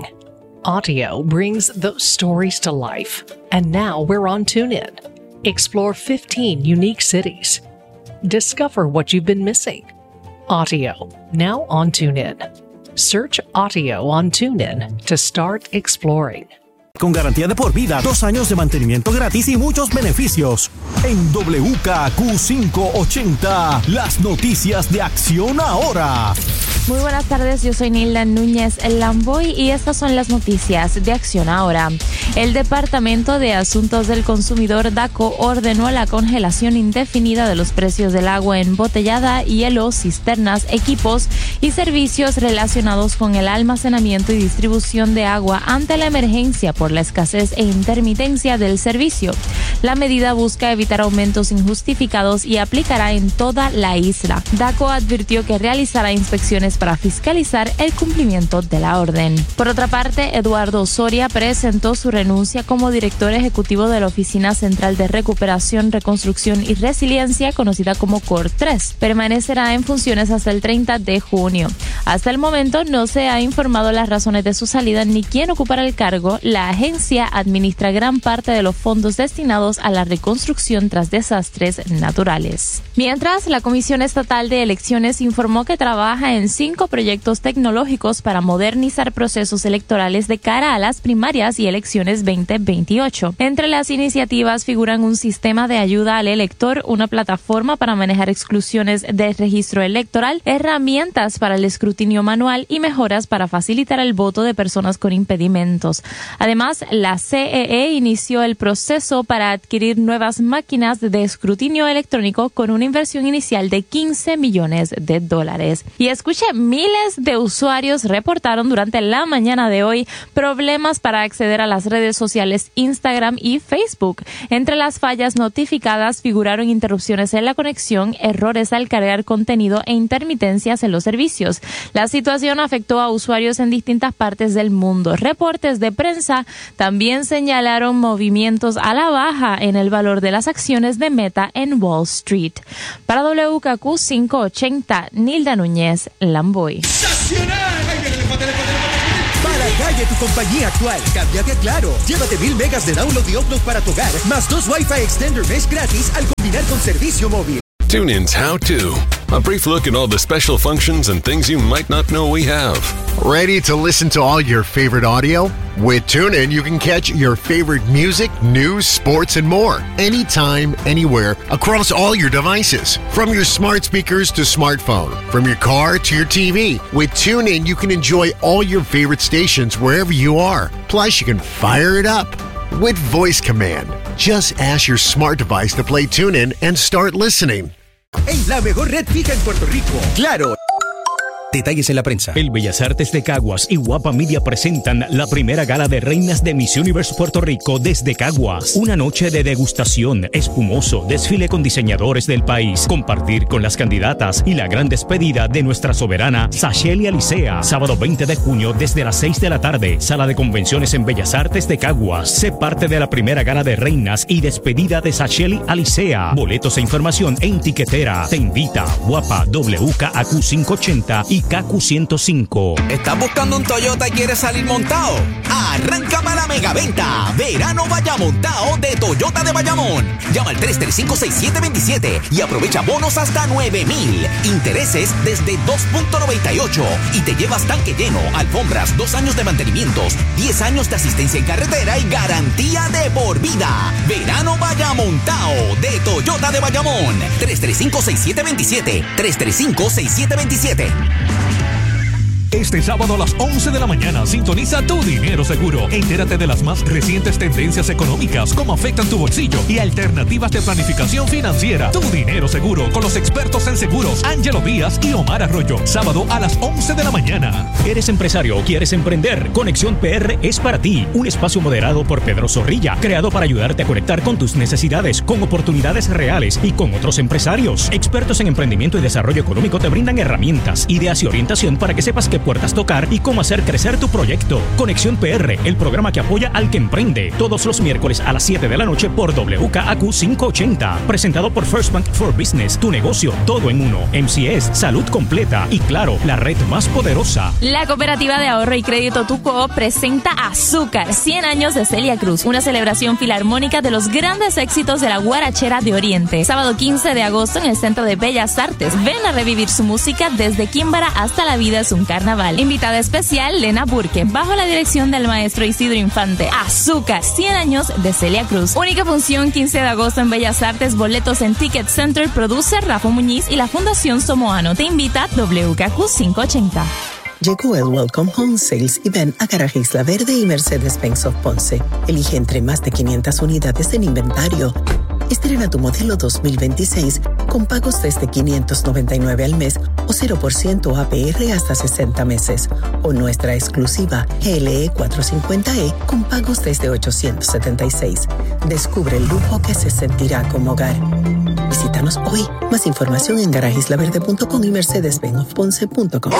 Audio brings those stories to life. And now we're on TuneIn. Explore fifteen unique cities. Discover what you've been missing. Audio, now on TuneIn. Search Audio on TuneIn to start exploring. Con garantía de por vida, dos años de mantenimiento gratis y muchos beneficios. En W K Q quinientos ochenta, las noticias de Acción Ahora. Muy buenas tardes, yo soy Nilda Núñez Lamboy y estas son las noticias de Acción Ahora. El Departamento de Asuntos del Consumidor DACO ordenó la congelación indefinida de los precios del agua embotellada, hielo, cisternas, equipos y servicios relacionados con el almacenamiento y distribución de agua ante la emergencia por la escasez e intermitencia del servicio. La medida busca evitar aumentos injustificados y aplicará en toda la isla. DACO advirtió que realizará inspecciones para fiscalizar el cumplimiento de la orden. Por otra parte, Eduardo Soria presentó su renuncia como director ejecutivo de la Oficina Central de Recuperación, Reconstrucción y Resiliencia, conocida como C O R tres. Permanecerá en funciones hasta el treinta de junio. Hasta el momento no se ha informado las razones de su salida ni quién ocupará el cargo. La agencia administra gran parte de los fondos destinados a la reconstrucción tras desastres naturales. Mientras, la Comisión Estatal de Elecciones informó que trabaja en cinco proyectos tecnológicos para modernizar procesos electorales de cara a las primarias y elecciones veinte veintiocho. Entre las iniciativas figuran un sistema de ayuda al elector, una plataforma para manejar exclusiones del registro electoral, herramientas para el escrutinio manual y mejoras para facilitar el voto de personas con impedimentos. Además, la C E E inició el proceso para adquirir nuevas máquinas de escrutinio electrónico con una inversión inicial de quince millones de dólares. Y escuchemos miles de usuarios reportaron durante la mañana de hoy problemas para acceder a las redes sociales Instagram y Facebook. Entre las fallas notificadas figuraron interrupciones en la conexión, errores al cargar contenido e intermitencias en los servicios. La situación afectó a usuarios en distintas partes del mundo. Reportes de prensa también señalaron movimientos a la baja en el valor de las acciones de Meta en Wall Street. Para W K Q quinientos ochenta, Nilda Núñez, Lamboy. Para calle tu compañía actual, cámbiate a Claro. Llévate mil megas de download y upload para tu hogar, más dos Wi-Fi Extender Mesh gratis al combinar con servicio móvil. TuneIn's How To. A brief look at all the special functions and things you might not know we have. Ready to listen to all your favorite audio? With TuneIn, you can catch your favorite music, news, sports, and more. Anytime, anywhere, across all your devices. From your smart speakers to smartphone. From your car to your T V. With TuneIn, you can enjoy all your favorite stations wherever you are. Plus, you can fire it up with voice command. Just ask your smart device to play TuneIn and start listening. En la mejor red fija en Puerto Rico. Claro. Detalles en la prensa. El Bellas Artes de Caguas y Guapa Media presentan la primera gala de reinas de Miss Universe Puerto Rico desde Caguas. Una noche de degustación, espumoso, desfile con diseñadores del país, compartir con las candidatas y la gran despedida de nuestra soberana Sasheli Alicea. Sábado veinte de junio desde las seis de la tarde, Sala de Convenciones en Bellas Artes de Caguas. Sé parte de la primera gala de reinas y despedida de Sasheli Alicea. Boletos e información en Tiquetera. Te invita Guapa W K A Q quinientos ochenta y K Q ciento cinco. ¿Estás buscando un Toyota y quieres salir montado? Arranca para la megaventa. Verano vaya montado de Toyota de Bayamón. Llama al tres tres cinco, seis siete dos siete y aprovecha bonos hasta nueve mil. Intereses desde dos punto noventa y ocho y te llevas tanque lleno, alfombras, dos años de mantenimientos, diez años de asistencia en carretera y garantía de por vida. Verano vaya montado de Toyota de Bayamón. tres tres cinco, seis siete dos siete. tres tres cinco, seis siete dos siete. Este sábado a las once de la mañana sintoniza Tu Dinero Seguro. Entérate de las más recientes tendencias económicas, cómo afectan tu bolsillo y alternativas de planificación financiera. Tu Dinero Seguro con los expertos en seguros Ángelo Díaz y Omar Arroyo. Sábado a las once de la mañana. ¿Eres empresario o quieres emprender? Conexión P R es para ti. Un espacio moderado por Pedro Zorrilla, creado para ayudarte a conectar con tus necesidades, con oportunidades reales y con otros empresarios. Expertos en emprendimiento y desarrollo económico te brindan herramientas, ideas y orientación para que sepas qué puertas tocar y cómo hacer crecer tu proyecto. Conexión P R, el programa que apoya al que emprende. Todos los miércoles a las siete de la noche por W K A Q quinientos ochenta. Presentado por First Bank for Business. Tu negocio, todo en uno. M C S, salud completa. Y claro, la red más poderosa. La Cooperativa de Ahorro y Crédito Tuco presenta Azúcar, cien años de Celia Cruz. Una celebración filarmónica de los grandes éxitos de la guarachera de Oriente. Sábado quince de agosto en el Centro de Bellas Artes. Ven a revivir su música desde Químbara hasta La Vida es un Carnaval. Invitada especial, Lena Burke, bajo la dirección del maestro Isidro Infante. Azúcar, cien años de Celia Cruz. Única función, quince de agosto en Bellas Artes. Boletos en Ticket Center. Produce Rafa Muñiz y la Fundación Somoano. Te invita W K Q quinientos ochenta. Llegó el Welcome Home Sales y ven a Garaje Isla Verde y Mercedes-Benz of Ponce. Elige entre más de quinientas unidades en inventario. Estrena tu modelo dos mil veintiséis con pagos desde quinientos noventa y nueve al mes o cero por ciento A P R hasta sesenta meses. O nuestra exclusiva G L E cuatrocientos cincuenta E con pagos desde ochocientos setenta y seis. Descubre el lujo que se sentirá como hogar. Visítanos hoy. Más información en garaje isla verde punto com y mercedes benz of ponce punto com.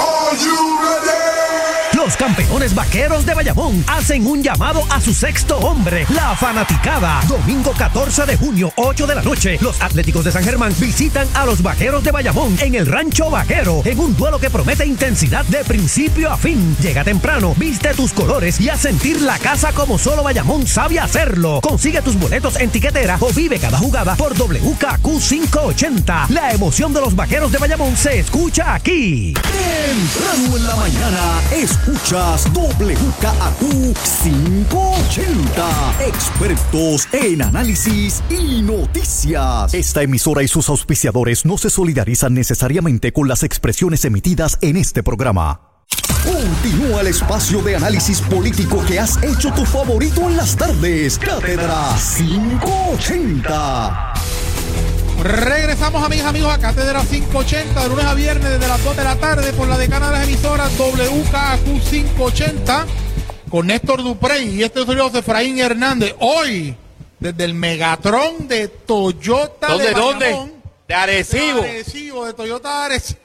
Los campeones vaqueros de Bayamón hacen un llamado a su sexto hombre, la fanaticada. Domingo catorce de junio, ocho de la noche, los Atléticos de San Germán visitan a los vaqueros de Bayamón en el Rancho Vaquero, en un duelo que promete intensidad de principio a fin. Llega temprano, viste tus colores y a sentir la casa como solo Bayamón sabe hacerlo. Consigue tus boletos en Tiquetera o vive cada jugada por W K Q quinientos ochenta. La emoción de los vaqueros de Bayamón se escucha aquí. Temprano en la mañana, escuchas W K A Q quinientos ochenta. Expertos en análisis y noticias. Esta emisora y sus auspiciadores no se solidarizan necesariamente con las expresiones emitidas en este programa. Continúa el espacio de análisis político que has hecho tu favorito en las tardes. Cátedra quinientos ochenta. Regresamos, amigas, amigos, a Cátedra quinientos ochenta, de lunes a viernes, desde las dos de la tarde, por la decana de las emisoras W K A Q quinientos ochenta, con Néstor Duprey y este soy José Efraín Hernández. Hoy, desde el Megatron de Toyota ¿Dónde, de Bayamón, dónde? De Arecibo. De Arecibo, de Toyota Arecibo.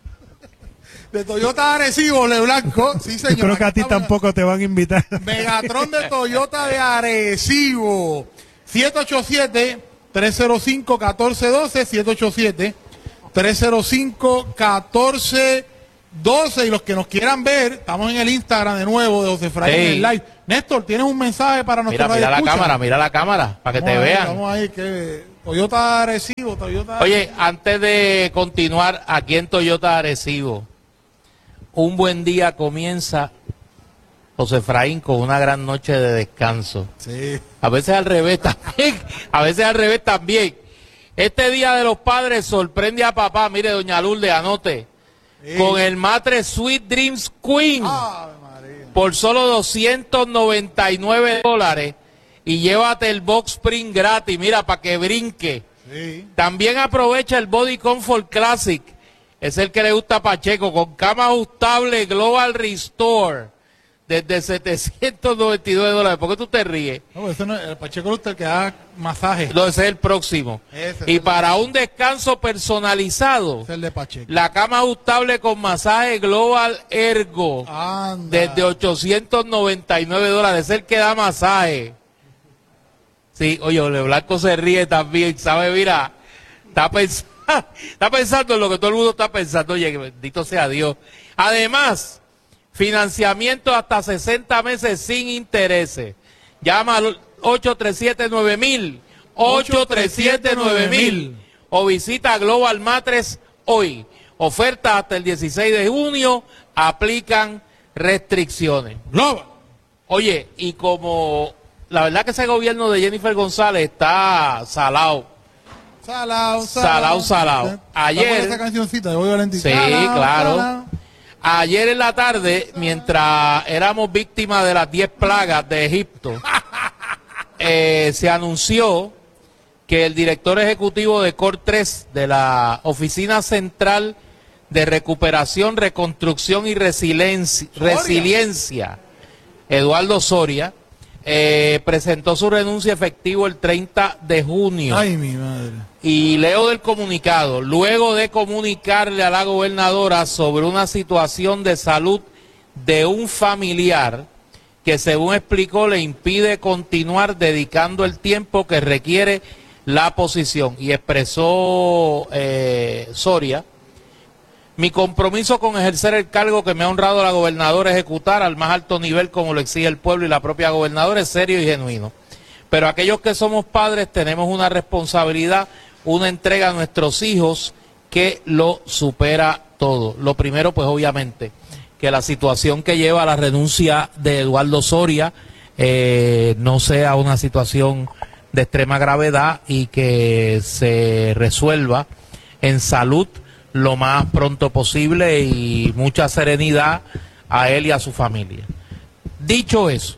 De Toyota Arecibo, Le Blanco. Sí, señor. Yo creo que a ti tampoco te van a invitar. Megatron de Toyota de Arecibo. siete ocho siete, tres cero cinco, uno cuatro uno dos, siete ocho siete, tres cero cinco, uno cuatro uno dos. Y los que nos quieran ver, estamos en el Instagram de nuevo de José Efraín Sí. en el live. Néstor, ¿tienes un mensaje para nuestra Mira, mira la cámara, mira la cámara, para que vamos te ahí, vean. Vamos ahí, que Toyota Arecibo, Toyota Oye, antes de continuar aquí en Toyota Arecibo, un buen día comienza, José Efraín, con una gran noche de descanso. Sí. A veces al revés también, a veces al revés también. Este Día de los Padres sorprende a papá, mire, doña Lourdes, anote, Sí. con el matre Sweet Dreams Queen, por solo doscientos noventa y nueve dólares, y llévate el box spring gratis, mira, para que brinque. Sí. También aprovecha el Body Comfort Classic, es el que le gusta a Pacheco, con cama ajustable Global Restore, desde setecientos noventa y nueve dólares. ¿Por qué tú te ríes? No, ese no, el Pacheco es el que da masaje. No, ese es el próximo. Ese Y es para un descanso personalizado, el de Pacheco. la cama ajustable con masaje Global Ergo, Anda. desde ochocientos noventa y nueve dólares. Es el que da masaje. Sí, oye, Ole Blanco se ríe también, ¿sabe? Mira, está pensando, está pensando en lo que todo el mundo está pensando. Oye, que bendito sea Dios. Además, financiamiento hasta sesenta meses sin intereses. Llama al ocho tres siete nueve mil, ocho tres siete nueve mil, o visita Global Matres hoy. Oferta hasta el dieciséis de junio, aplican restricciones. Global. Oye, y como la verdad que ese gobierno de Jennifer González está salado. Salao, Salao, salao. Ayer, esa cancioncita de Bobby Valentín. sí, Salao, claro. salao. Ayer en la tarde, mientras éramos víctimas de las diez plagas de Egipto, eh, se anunció que el director ejecutivo de C O R tres, de la Oficina Central de Recuperación, Reconstrucción y Resiliencia, Resiliencia Eduardo Soria, eh, presentó su renuncia efectivo el treinta de junio. Ay, mi madre. Y leo del comunicado, luego de comunicarle a la gobernadora sobre una situación de salud de un familiar que, según explicó, le impide continuar dedicando el tiempo que requiere la posición. Y expresó eh, Soria: mi compromiso con ejercer el cargo que me ha honrado la gobernadora ejecutar al más alto nivel como lo exige el pueblo y la propia gobernadora es serio y genuino. Pero aquellos que somos padres tenemos una responsabilidad, una entrega a nuestros hijos que lo supera todo. Lo primero, pues obviamente, que la situación que lleva a la renuncia de Eduardo Soria eh, no sea una situación de extrema gravedad y que se resuelva en salud lo más pronto posible y mucha serenidad a él y a su familia. Dicho eso,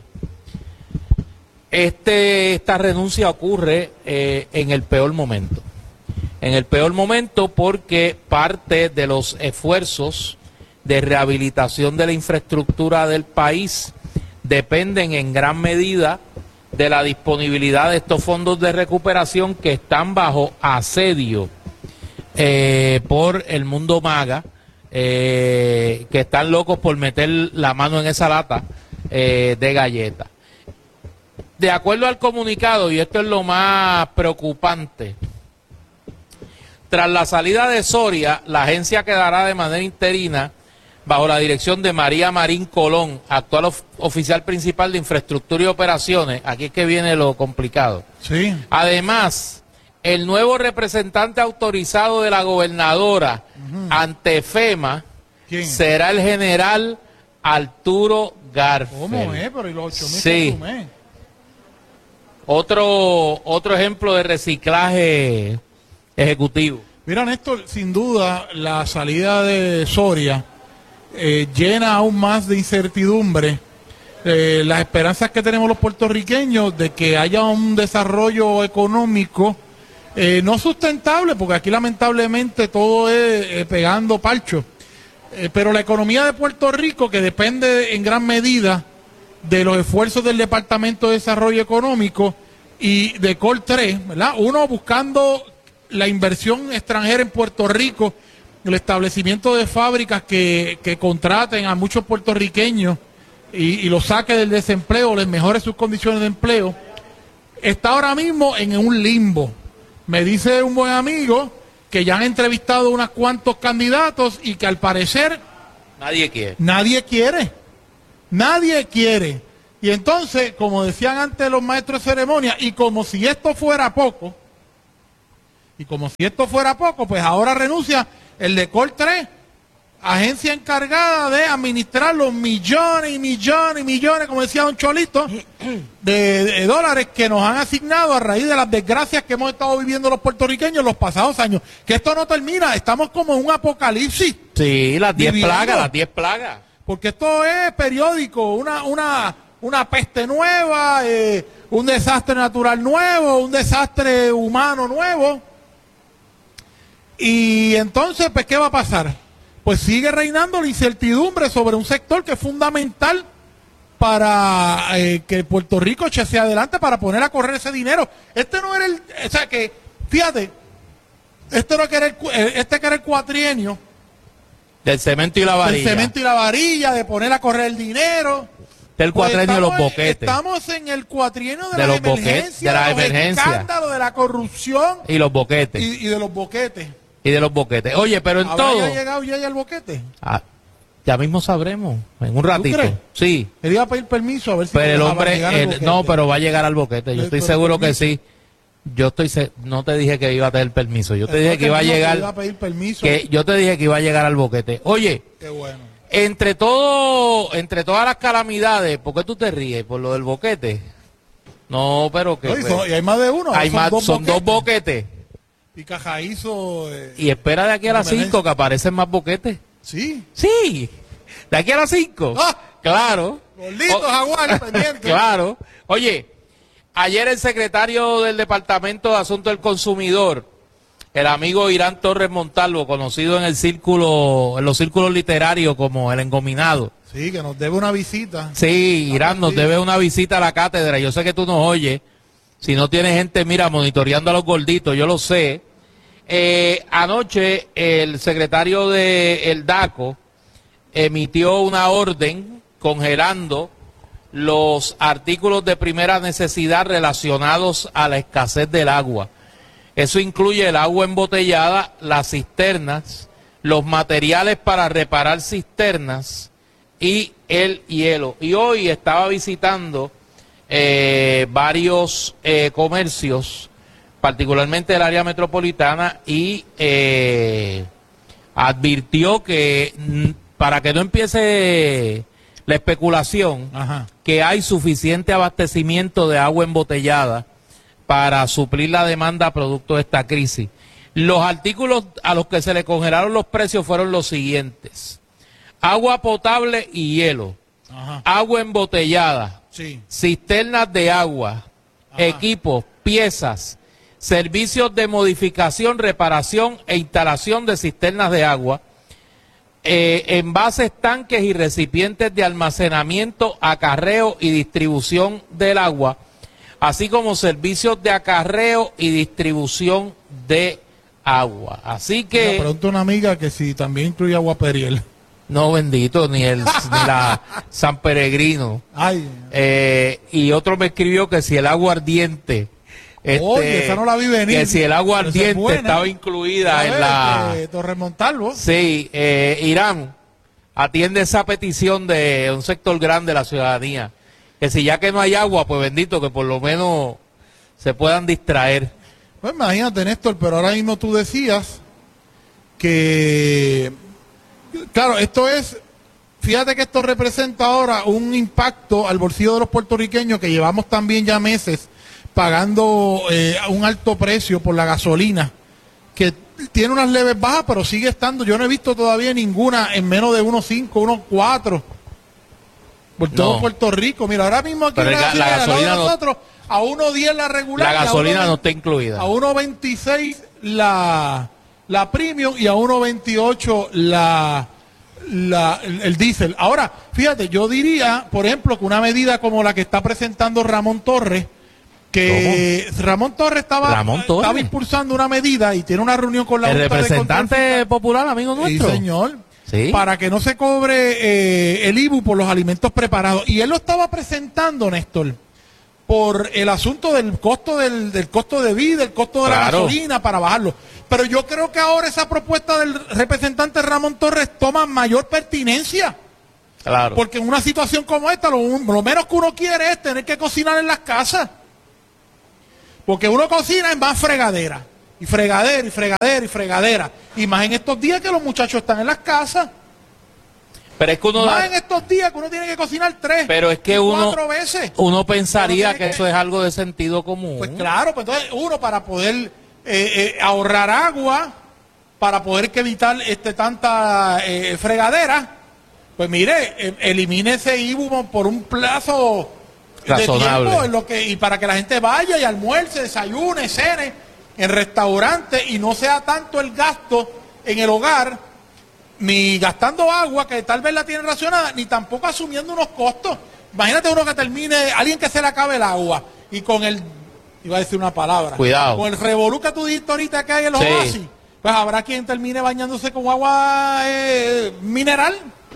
este, esta renuncia ocurre eh, en el peor momento. En el peor momento porque parte de los esfuerzos de rehabilitación de la infraestructura del país dependen en gran medida de la disponibilidad de estos fondos de recuperación que están bajo asedio eh, por el mundo MAGA, eh, que están locos por meter la mano en esa lata eh, de galletas. De acuerdo al comunicado, y esto es lo más preocupante, tras la salida de Soria, la agencia quedará de manera interina bajo la dirección de María Marín Colón, actual of oficial principal de infraestructura y operaciones. Aquí es que viene lo complicado. Sí. Además, el nuevo representante autorizado de la gobernadora uh-huh. ante FEMA ¿Quién? será el general Arturo Garfield. ¿Cómo es? Pero ¿y los ocho mil sí. que sumé? Otro, otro ejemplo de reciclaje ejecutivo. Mira, Néstor, sin duda la salida de Soria eh, llena aún más de incertidumbre eh, las esperanzas que tenemos los puertorriqueños de que haya un desarrollo económico eh, no sustentable, porque aquí lamentablemente todo es eh, pegando parcho. Eh, pero la economía de Puerto Rico, que depende en gran medida de los esfuerzos del Departamento de Desarrollo Económico y de Col tres, ¿verdad? Uno buscando la inversión extranjera en Puerto Rico, el establecimiento de fábricas que, que contraten a muchos puertorriqueños y, y los saque del desempleo, les mejore sus condiciones de empleo, está ahora mismo en un limbo. Me dice un buen amigo que ya han entrevistado unos cuantos candidatos y que al parecer nadie quiere. Nadie quiere. Nadie quiere. Y entonces, como decían antes los maestros de ceremonia, y como si esto fuera poco, y como si esto fuera poco, pues ahora renuncia el de Col tres, agencia encargada de administrar los millones y millones y millones, como decía don Cholito, de, de dólares que nos han asignado a raíz de las desgracias que hemos estado viviendo los puertorriqueños los pasados años. Que esto no termina, estamos como en un apocalipsis. Sí, las diez plagas, las diez plagas. Porque esto es periódico, una, una, una peste nueva, eh, un desastre natural nuevo, un desastre humano nuevo. Y entonces, pues, ¿qué va a pasar? Pues sigue reinando la incertidumbre sobre un sector que es fundamental para eh, que Puerto Rico eche hacia adelante para poner a correr ese dinero. Este no era el, o sea que, fíjate, este no era el, este que era el cuatrienio del cemento y la varilla. Del cemento y la varilla, de poner a correr el dinero. Del cuatrienio de los boquetes. Estamos en el cuatrienio de, de la los boquetes, de la emergencia, del escándalo, de la corrupción y los boquetes. Y, y de los boquetes. Y de los boquetes. Oye, pero en ¿Habrá todo. ya llegado ya el boquete? Ah, ya mismo sabremos, en un ratito. ¿Tú crees? Sí. Él iba a pedir permiso a ver si pero el hombre, el, no, pero va a llegar al boquete. Yo estoy seguro que sí. Yo estoy, se, no te dije que iba a tener permiso. Yo te el dije que iba a llegar. Que iba a pedir permiso. Que yo te dije que iba a llegar al boquete. Oye. Qué bueno. Entre todo, entre todas las calamidades, ¿por qué tú te ríes? ¿Por lo del boquete? No, pero que. No, y, son, y hay más de uno. Hay son más, dos son boquetes. dos boquetes. Y Cajaízo. Eh, y espera de aquí a las cinco que aparecen más boquetes. Sí. Sí. De aquí a las cinco. ¡Ah! Claro. Gorditos, oh. Jaguar, pendiente. Claro. Oye, ayer el secretario del Departamento de Asuntos del Consumidor, el amigo Irán Torres Montalvo, conocido en el círculo, en los círculos literarios como el Engominado. Sí, que nos debe una visita. Sí, Irán nos debe una visita a la cátedra. Yo sé que tú nos oyes. Si no tienes gente, mira, monitoreando a los gorditos, yo lo sé. Eh, anoche el secretario del D A C O emitió una orden congelando los artículos de primera necesidad relacionados a la escasez del agua. Eso incluye el agua embotellada, las cisternas, los materiales para reparar cisternas y el hielo. Y hoy estaba visitando eh, varios eh, comercios, particularmente del área metropolitana, y eh, advirtió que m, para que no empiece la especulación, Ajá. que hay suficiente abastecimiento de agua embotellada para suplir la demanda producto de esta crisis. Los artículos a los que se le congelaron los precios fueron los siguientes: agua potable y hielo, Ajá. agua embotellada, sí. cisternas de agua, Ajá. equipos, piezas, servicios de modificación, reparación e instalación de cisternas de agua, eh, envases, tanques y recipientes de almacenamiento, acarreo y distribución del agua, así como servicios de acarreo y distribución de agua. Así que... Me pregunta una amiga que si también incluye agua Periel. No, bendito, ni el ni la San Peregrino. Ay. Eh, y otro me escribió que si el agua ardiente... Este, Oye, esa no la vi venir. Que si el agua Pero esa es ardiente buena. estaba incluida A en ver, la... eh, Torres Montalvo. Sí, eh, Irán, atiende esa petición de un sector grande de la ciudadanía. Que si ya que no hay agua, pues bendito, que por lo menos se puedan distraer. Pues imagínate, Néstor, pero ahora mismo tú decías que, claro, esto es, fíjate que esto representa ahora un impacto al bolsillo de los puertorriqueños que llevamos también ya meses pagando eh, un alto precio por la gasolina, que tiene unas leves bajas, pero sigue estando, yo no he visto todavía ninguna en menos de uno cinco, uno cuatro. Por todo No. Puerto Rico. Mira, ahora mismo aquí Pero en la, el ga- la al lado de gasolina no- nosotros a uno diez la regular. La gasolina no está incluida. A uno veintiséis la, la premium y a uno veintiocho la, la, el, el diésel. Ahora, fíjate, yo diría, por ejemplo, que una medida como la que está presentando Ramón Torres, que ¿Cómo? Ramón Torres estaba, Ramón Torres. estaba impulsando una medida y tiene una reunión con la el Junta representante de Control popular, amigo nuestro. Sí, señor. ¿Sí? Para que no se cobre eh, el I B U por los alimentos preparados. Y él lo estaba presentando, Néstor, por el asunto del costo del, del costo de vida, el costo de claro. la gasolina, para bajarlo. Pero yo creo que ahora esa propuesta del representante Ramón Torres toma mayor pertinencia. Claro. Porque en una situación como esta, lo, lo menos que uno quiere es tener que cocinar en las casas. Porque uno cocina en más fregadera. Y fregadera, y fregadera, y fregadera. Y más en estos días que los muchachos están en las casas. Pero es que uno más da... en estos días que uno tiene que cocinar tres, pero es que uno, cuatro veces. Uno pensaría uno que, que eso es algo de sentido común. Pues claro, pues entonces uno para poder eh, eh, ahorrar agua, para poder que evitar este tanta eh, fregadera, pues mire, eh, elimine ese I B U por un plazo razonable de tiempo en lo que, y para que la gente vaya y almuerce, desayune, cene en restaurantes y no sea tanto el gasto en el hogar, ni gastando agua que tal vez la tienen racionada, ni tampoco asumiendo unos costos. Imagínate uno que termine, alguien que se le acabe el agua y con el, iba a decir una palabra, cuidado, con el revolú que tú dijiste ahorita que hay en los sí. oasis, pues habrá quien termine bañándose con agua eh, mineral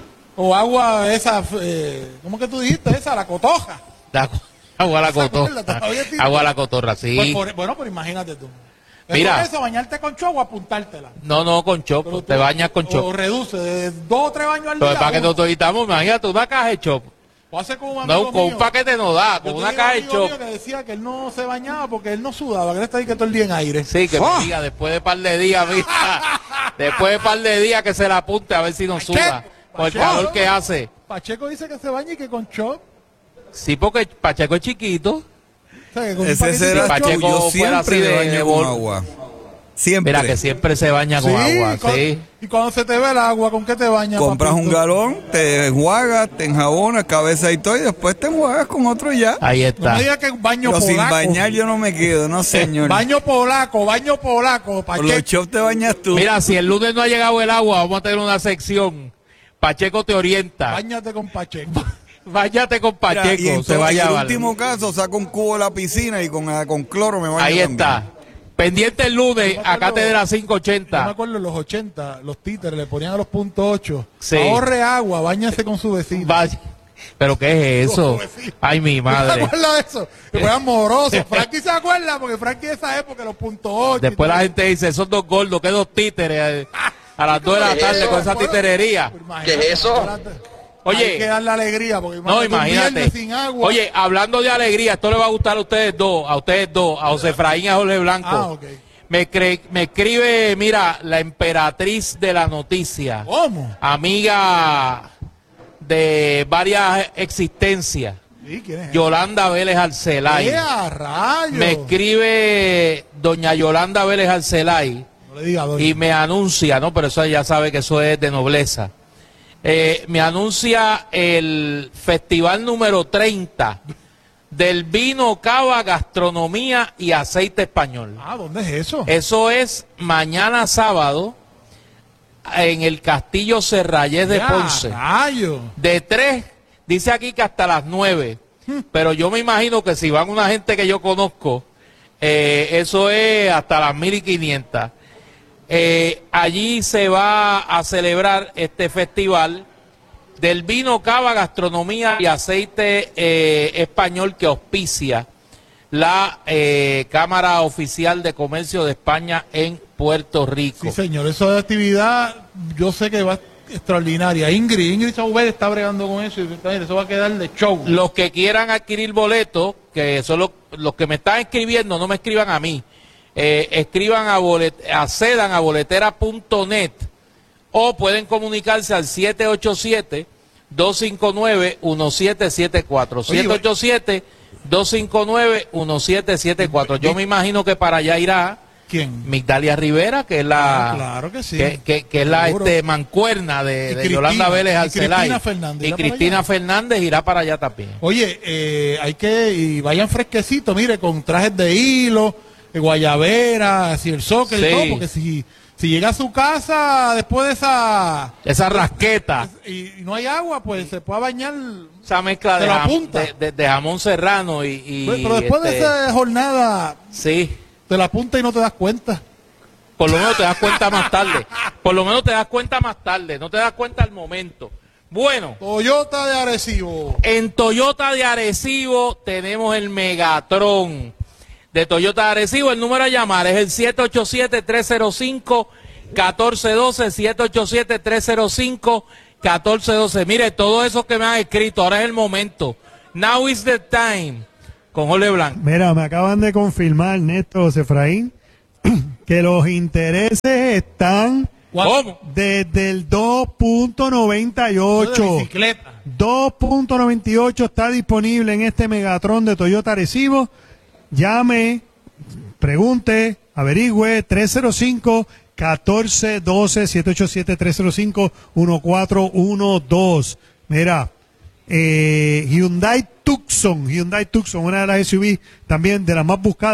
o agua esa, eh, ¿cómo que tú dijiste esa? La cotoja. La, agua a la cotorra. Agua a la cotorra, sí. Pues por, bueno, pero imagínate tú. Mira. Eso, bañarte con chop o apuntártela. No, no, con chop. Pero te tú, bañas con chop. O reduce de dos o tres baños al pero día. Para que nos editamos, imagínate una caja de chop. O hace como un no, con mío. Un paquete no da, con una caja de chop. Mío que decía que él no se bañaba porque él no sudaba, que él está ahí que todo el día en aire. Sí, que oh. me diga después de par de días, mira, después de par de días que se la apunte a ver si no suda. Por el calor que hace. Pacheco dice que se baña y que con chop. Sí, porque Pacheco es chiquito. O sea, ese será Pacheco. Yo siempre me baño con agua. Siempre. Mira que siempre se baña con sí, agua, con, sí. Y cuando se te ve el agua, ¿con qué te bañas? Compras papito? Un galón, te enjuagas, te enjabonas, cabeza y todo, y después te enjuagas con otro ya. Ahí está. No me digas que baño Pero polaco. sin bañar yo no me quedo, no señor. Baño polaco, baño polaco, Pacheco. Por los chops te bañas tú. Mira, si el lunes no ha llegado el agua, vamos a tener una sección. Pacheco te orienta. Báñate con Pacheco. Váyate con Pacheco. Mira, y en, se vaya en el vale. último caso, saco un cubo de la piscina y con, con cloro me baño. Ahí también. está. Pendiente el lunes a Cátedra cinco ochenta. Yo me acuerdo en los ochenta, los títeres le ponían a los puntos ocho. Sí. Ahorre agua, báñase con su vecino. Vaya. ¿Pero qué es eso? Ay, mi madre. ¿Se acuerda de eso? Que fueran morosos. Frankie se acuerda porque Frankie de esa época, los puntos ocho. Después la gente dice, esos dos gordos, que dos títeres a las dos de la tarde con esa titerería. ¿Qué es eso? Oye, hay que darle alegría porque no, imagínate. Sin agua. Oye, hablando de alegría, esto le va a gustar a ustedes dos, a ustedes dos, a José Efraín y a Jorge Blanco. Ah, okay. Me, cre me escribe, mira, la emperatriz de la noticia. ¿Cómo? Amiga de varias existencias. ¿Sí? ¿Quién es? Yolanda Vélez Arcelay. ¡Qué a rayos! Me escribe doña Yolanda Vélez Arcelay. No le diga doña. Y me anuncia, no, pero eso ya sabe que eso es de nobleza. Eh, me anuncia el festival número treinta del vino, cava, gastronomía y aceite español. Ah, ¿dónde es eso? Eso es mañana sábado en el Castillo Serrayés de Ponce. Rayo. De tres, dice aquí que hasta las nueve. Hmm. Pero yo me imagino que si van una gente que yo conozco, eh, eso es hasta las mil y quinientas. Eh, allí se va a celebrar este festival del vino, cava, gastronomía y aceite eh, español que auspicia la eh, Cámara Oficial de Comercio de España en Puerto Rico. Sí, señor, eso de actividad yo sé que va extraordinaria. Ingrid, Ingrid Sauber está bregando con eso y eso va a quedar de show. Los que quieran adquirir boletos, que son los, los que me están escribiendo, no me escriban a mí. Eh, escriban a bolet accedan a boletera punto net o pueden comunicarse al siete ocho siete, dos cinco nueve, uno siete siete cuatro. siete ocho siete, dos cinco nueve, uno siete siete cuatro. Yo me imagino que para allá irá ¿Quién? Migdalia Rivera, que es la ah, claro que sí. que, que, que es la este, mancuerna de, de Yolanda Vélez Arcelay. Y Cristina Fernández. Y Cristina Fernández irá para allá también. Oye, eh, hay que, y vayan fresquecitos, mire, con trajes de hilo, de guayabera, así el soccer sí. y todo, porque si, si llega a su casa después de esa... Esa rasqueta. Y, y no hay agua, pues se puede bañar... Esa mezcla de, jam, de, de, de jamón serrano y... y pero, pero después este, de esa jornada... Sí. Te la apunta y no te das cuenta. Por lo menos te das cuenta más tarde. Por lo menos te das cuenta más tarde. No te das cuenta al momento. Bueno. Toyota de Arecibo. En Toyota de Arecibo tenemos el Megatron de Toyota de Arecibo. El número a llamar es el siete ocho siete, tres cero cinco, uno cuatro uno dos. siete ocho siete, tres cero cinco, uno cuatro uno dos. Mire, todo eso que me han escrito, ahora es el momento. Now is the time. Con Jorge Blanco. Mira, me acaban de confirmar, Néstor Efraín, que los intereses están ¿Cómo? desde el dos punto noventa y ocho. dos punto noventa y ocho está disponible en este Megatron de Toyota Arecibo. Llame, pregunte, averigüe, tres cero cinco, uno cuatro uno dos, siete ocho siete, tres cero cinco, uno cuatro uno dos. Mira, eh, Hyundai Tucson, Hyundai Tucson, una de las S U V también de las más buscadas.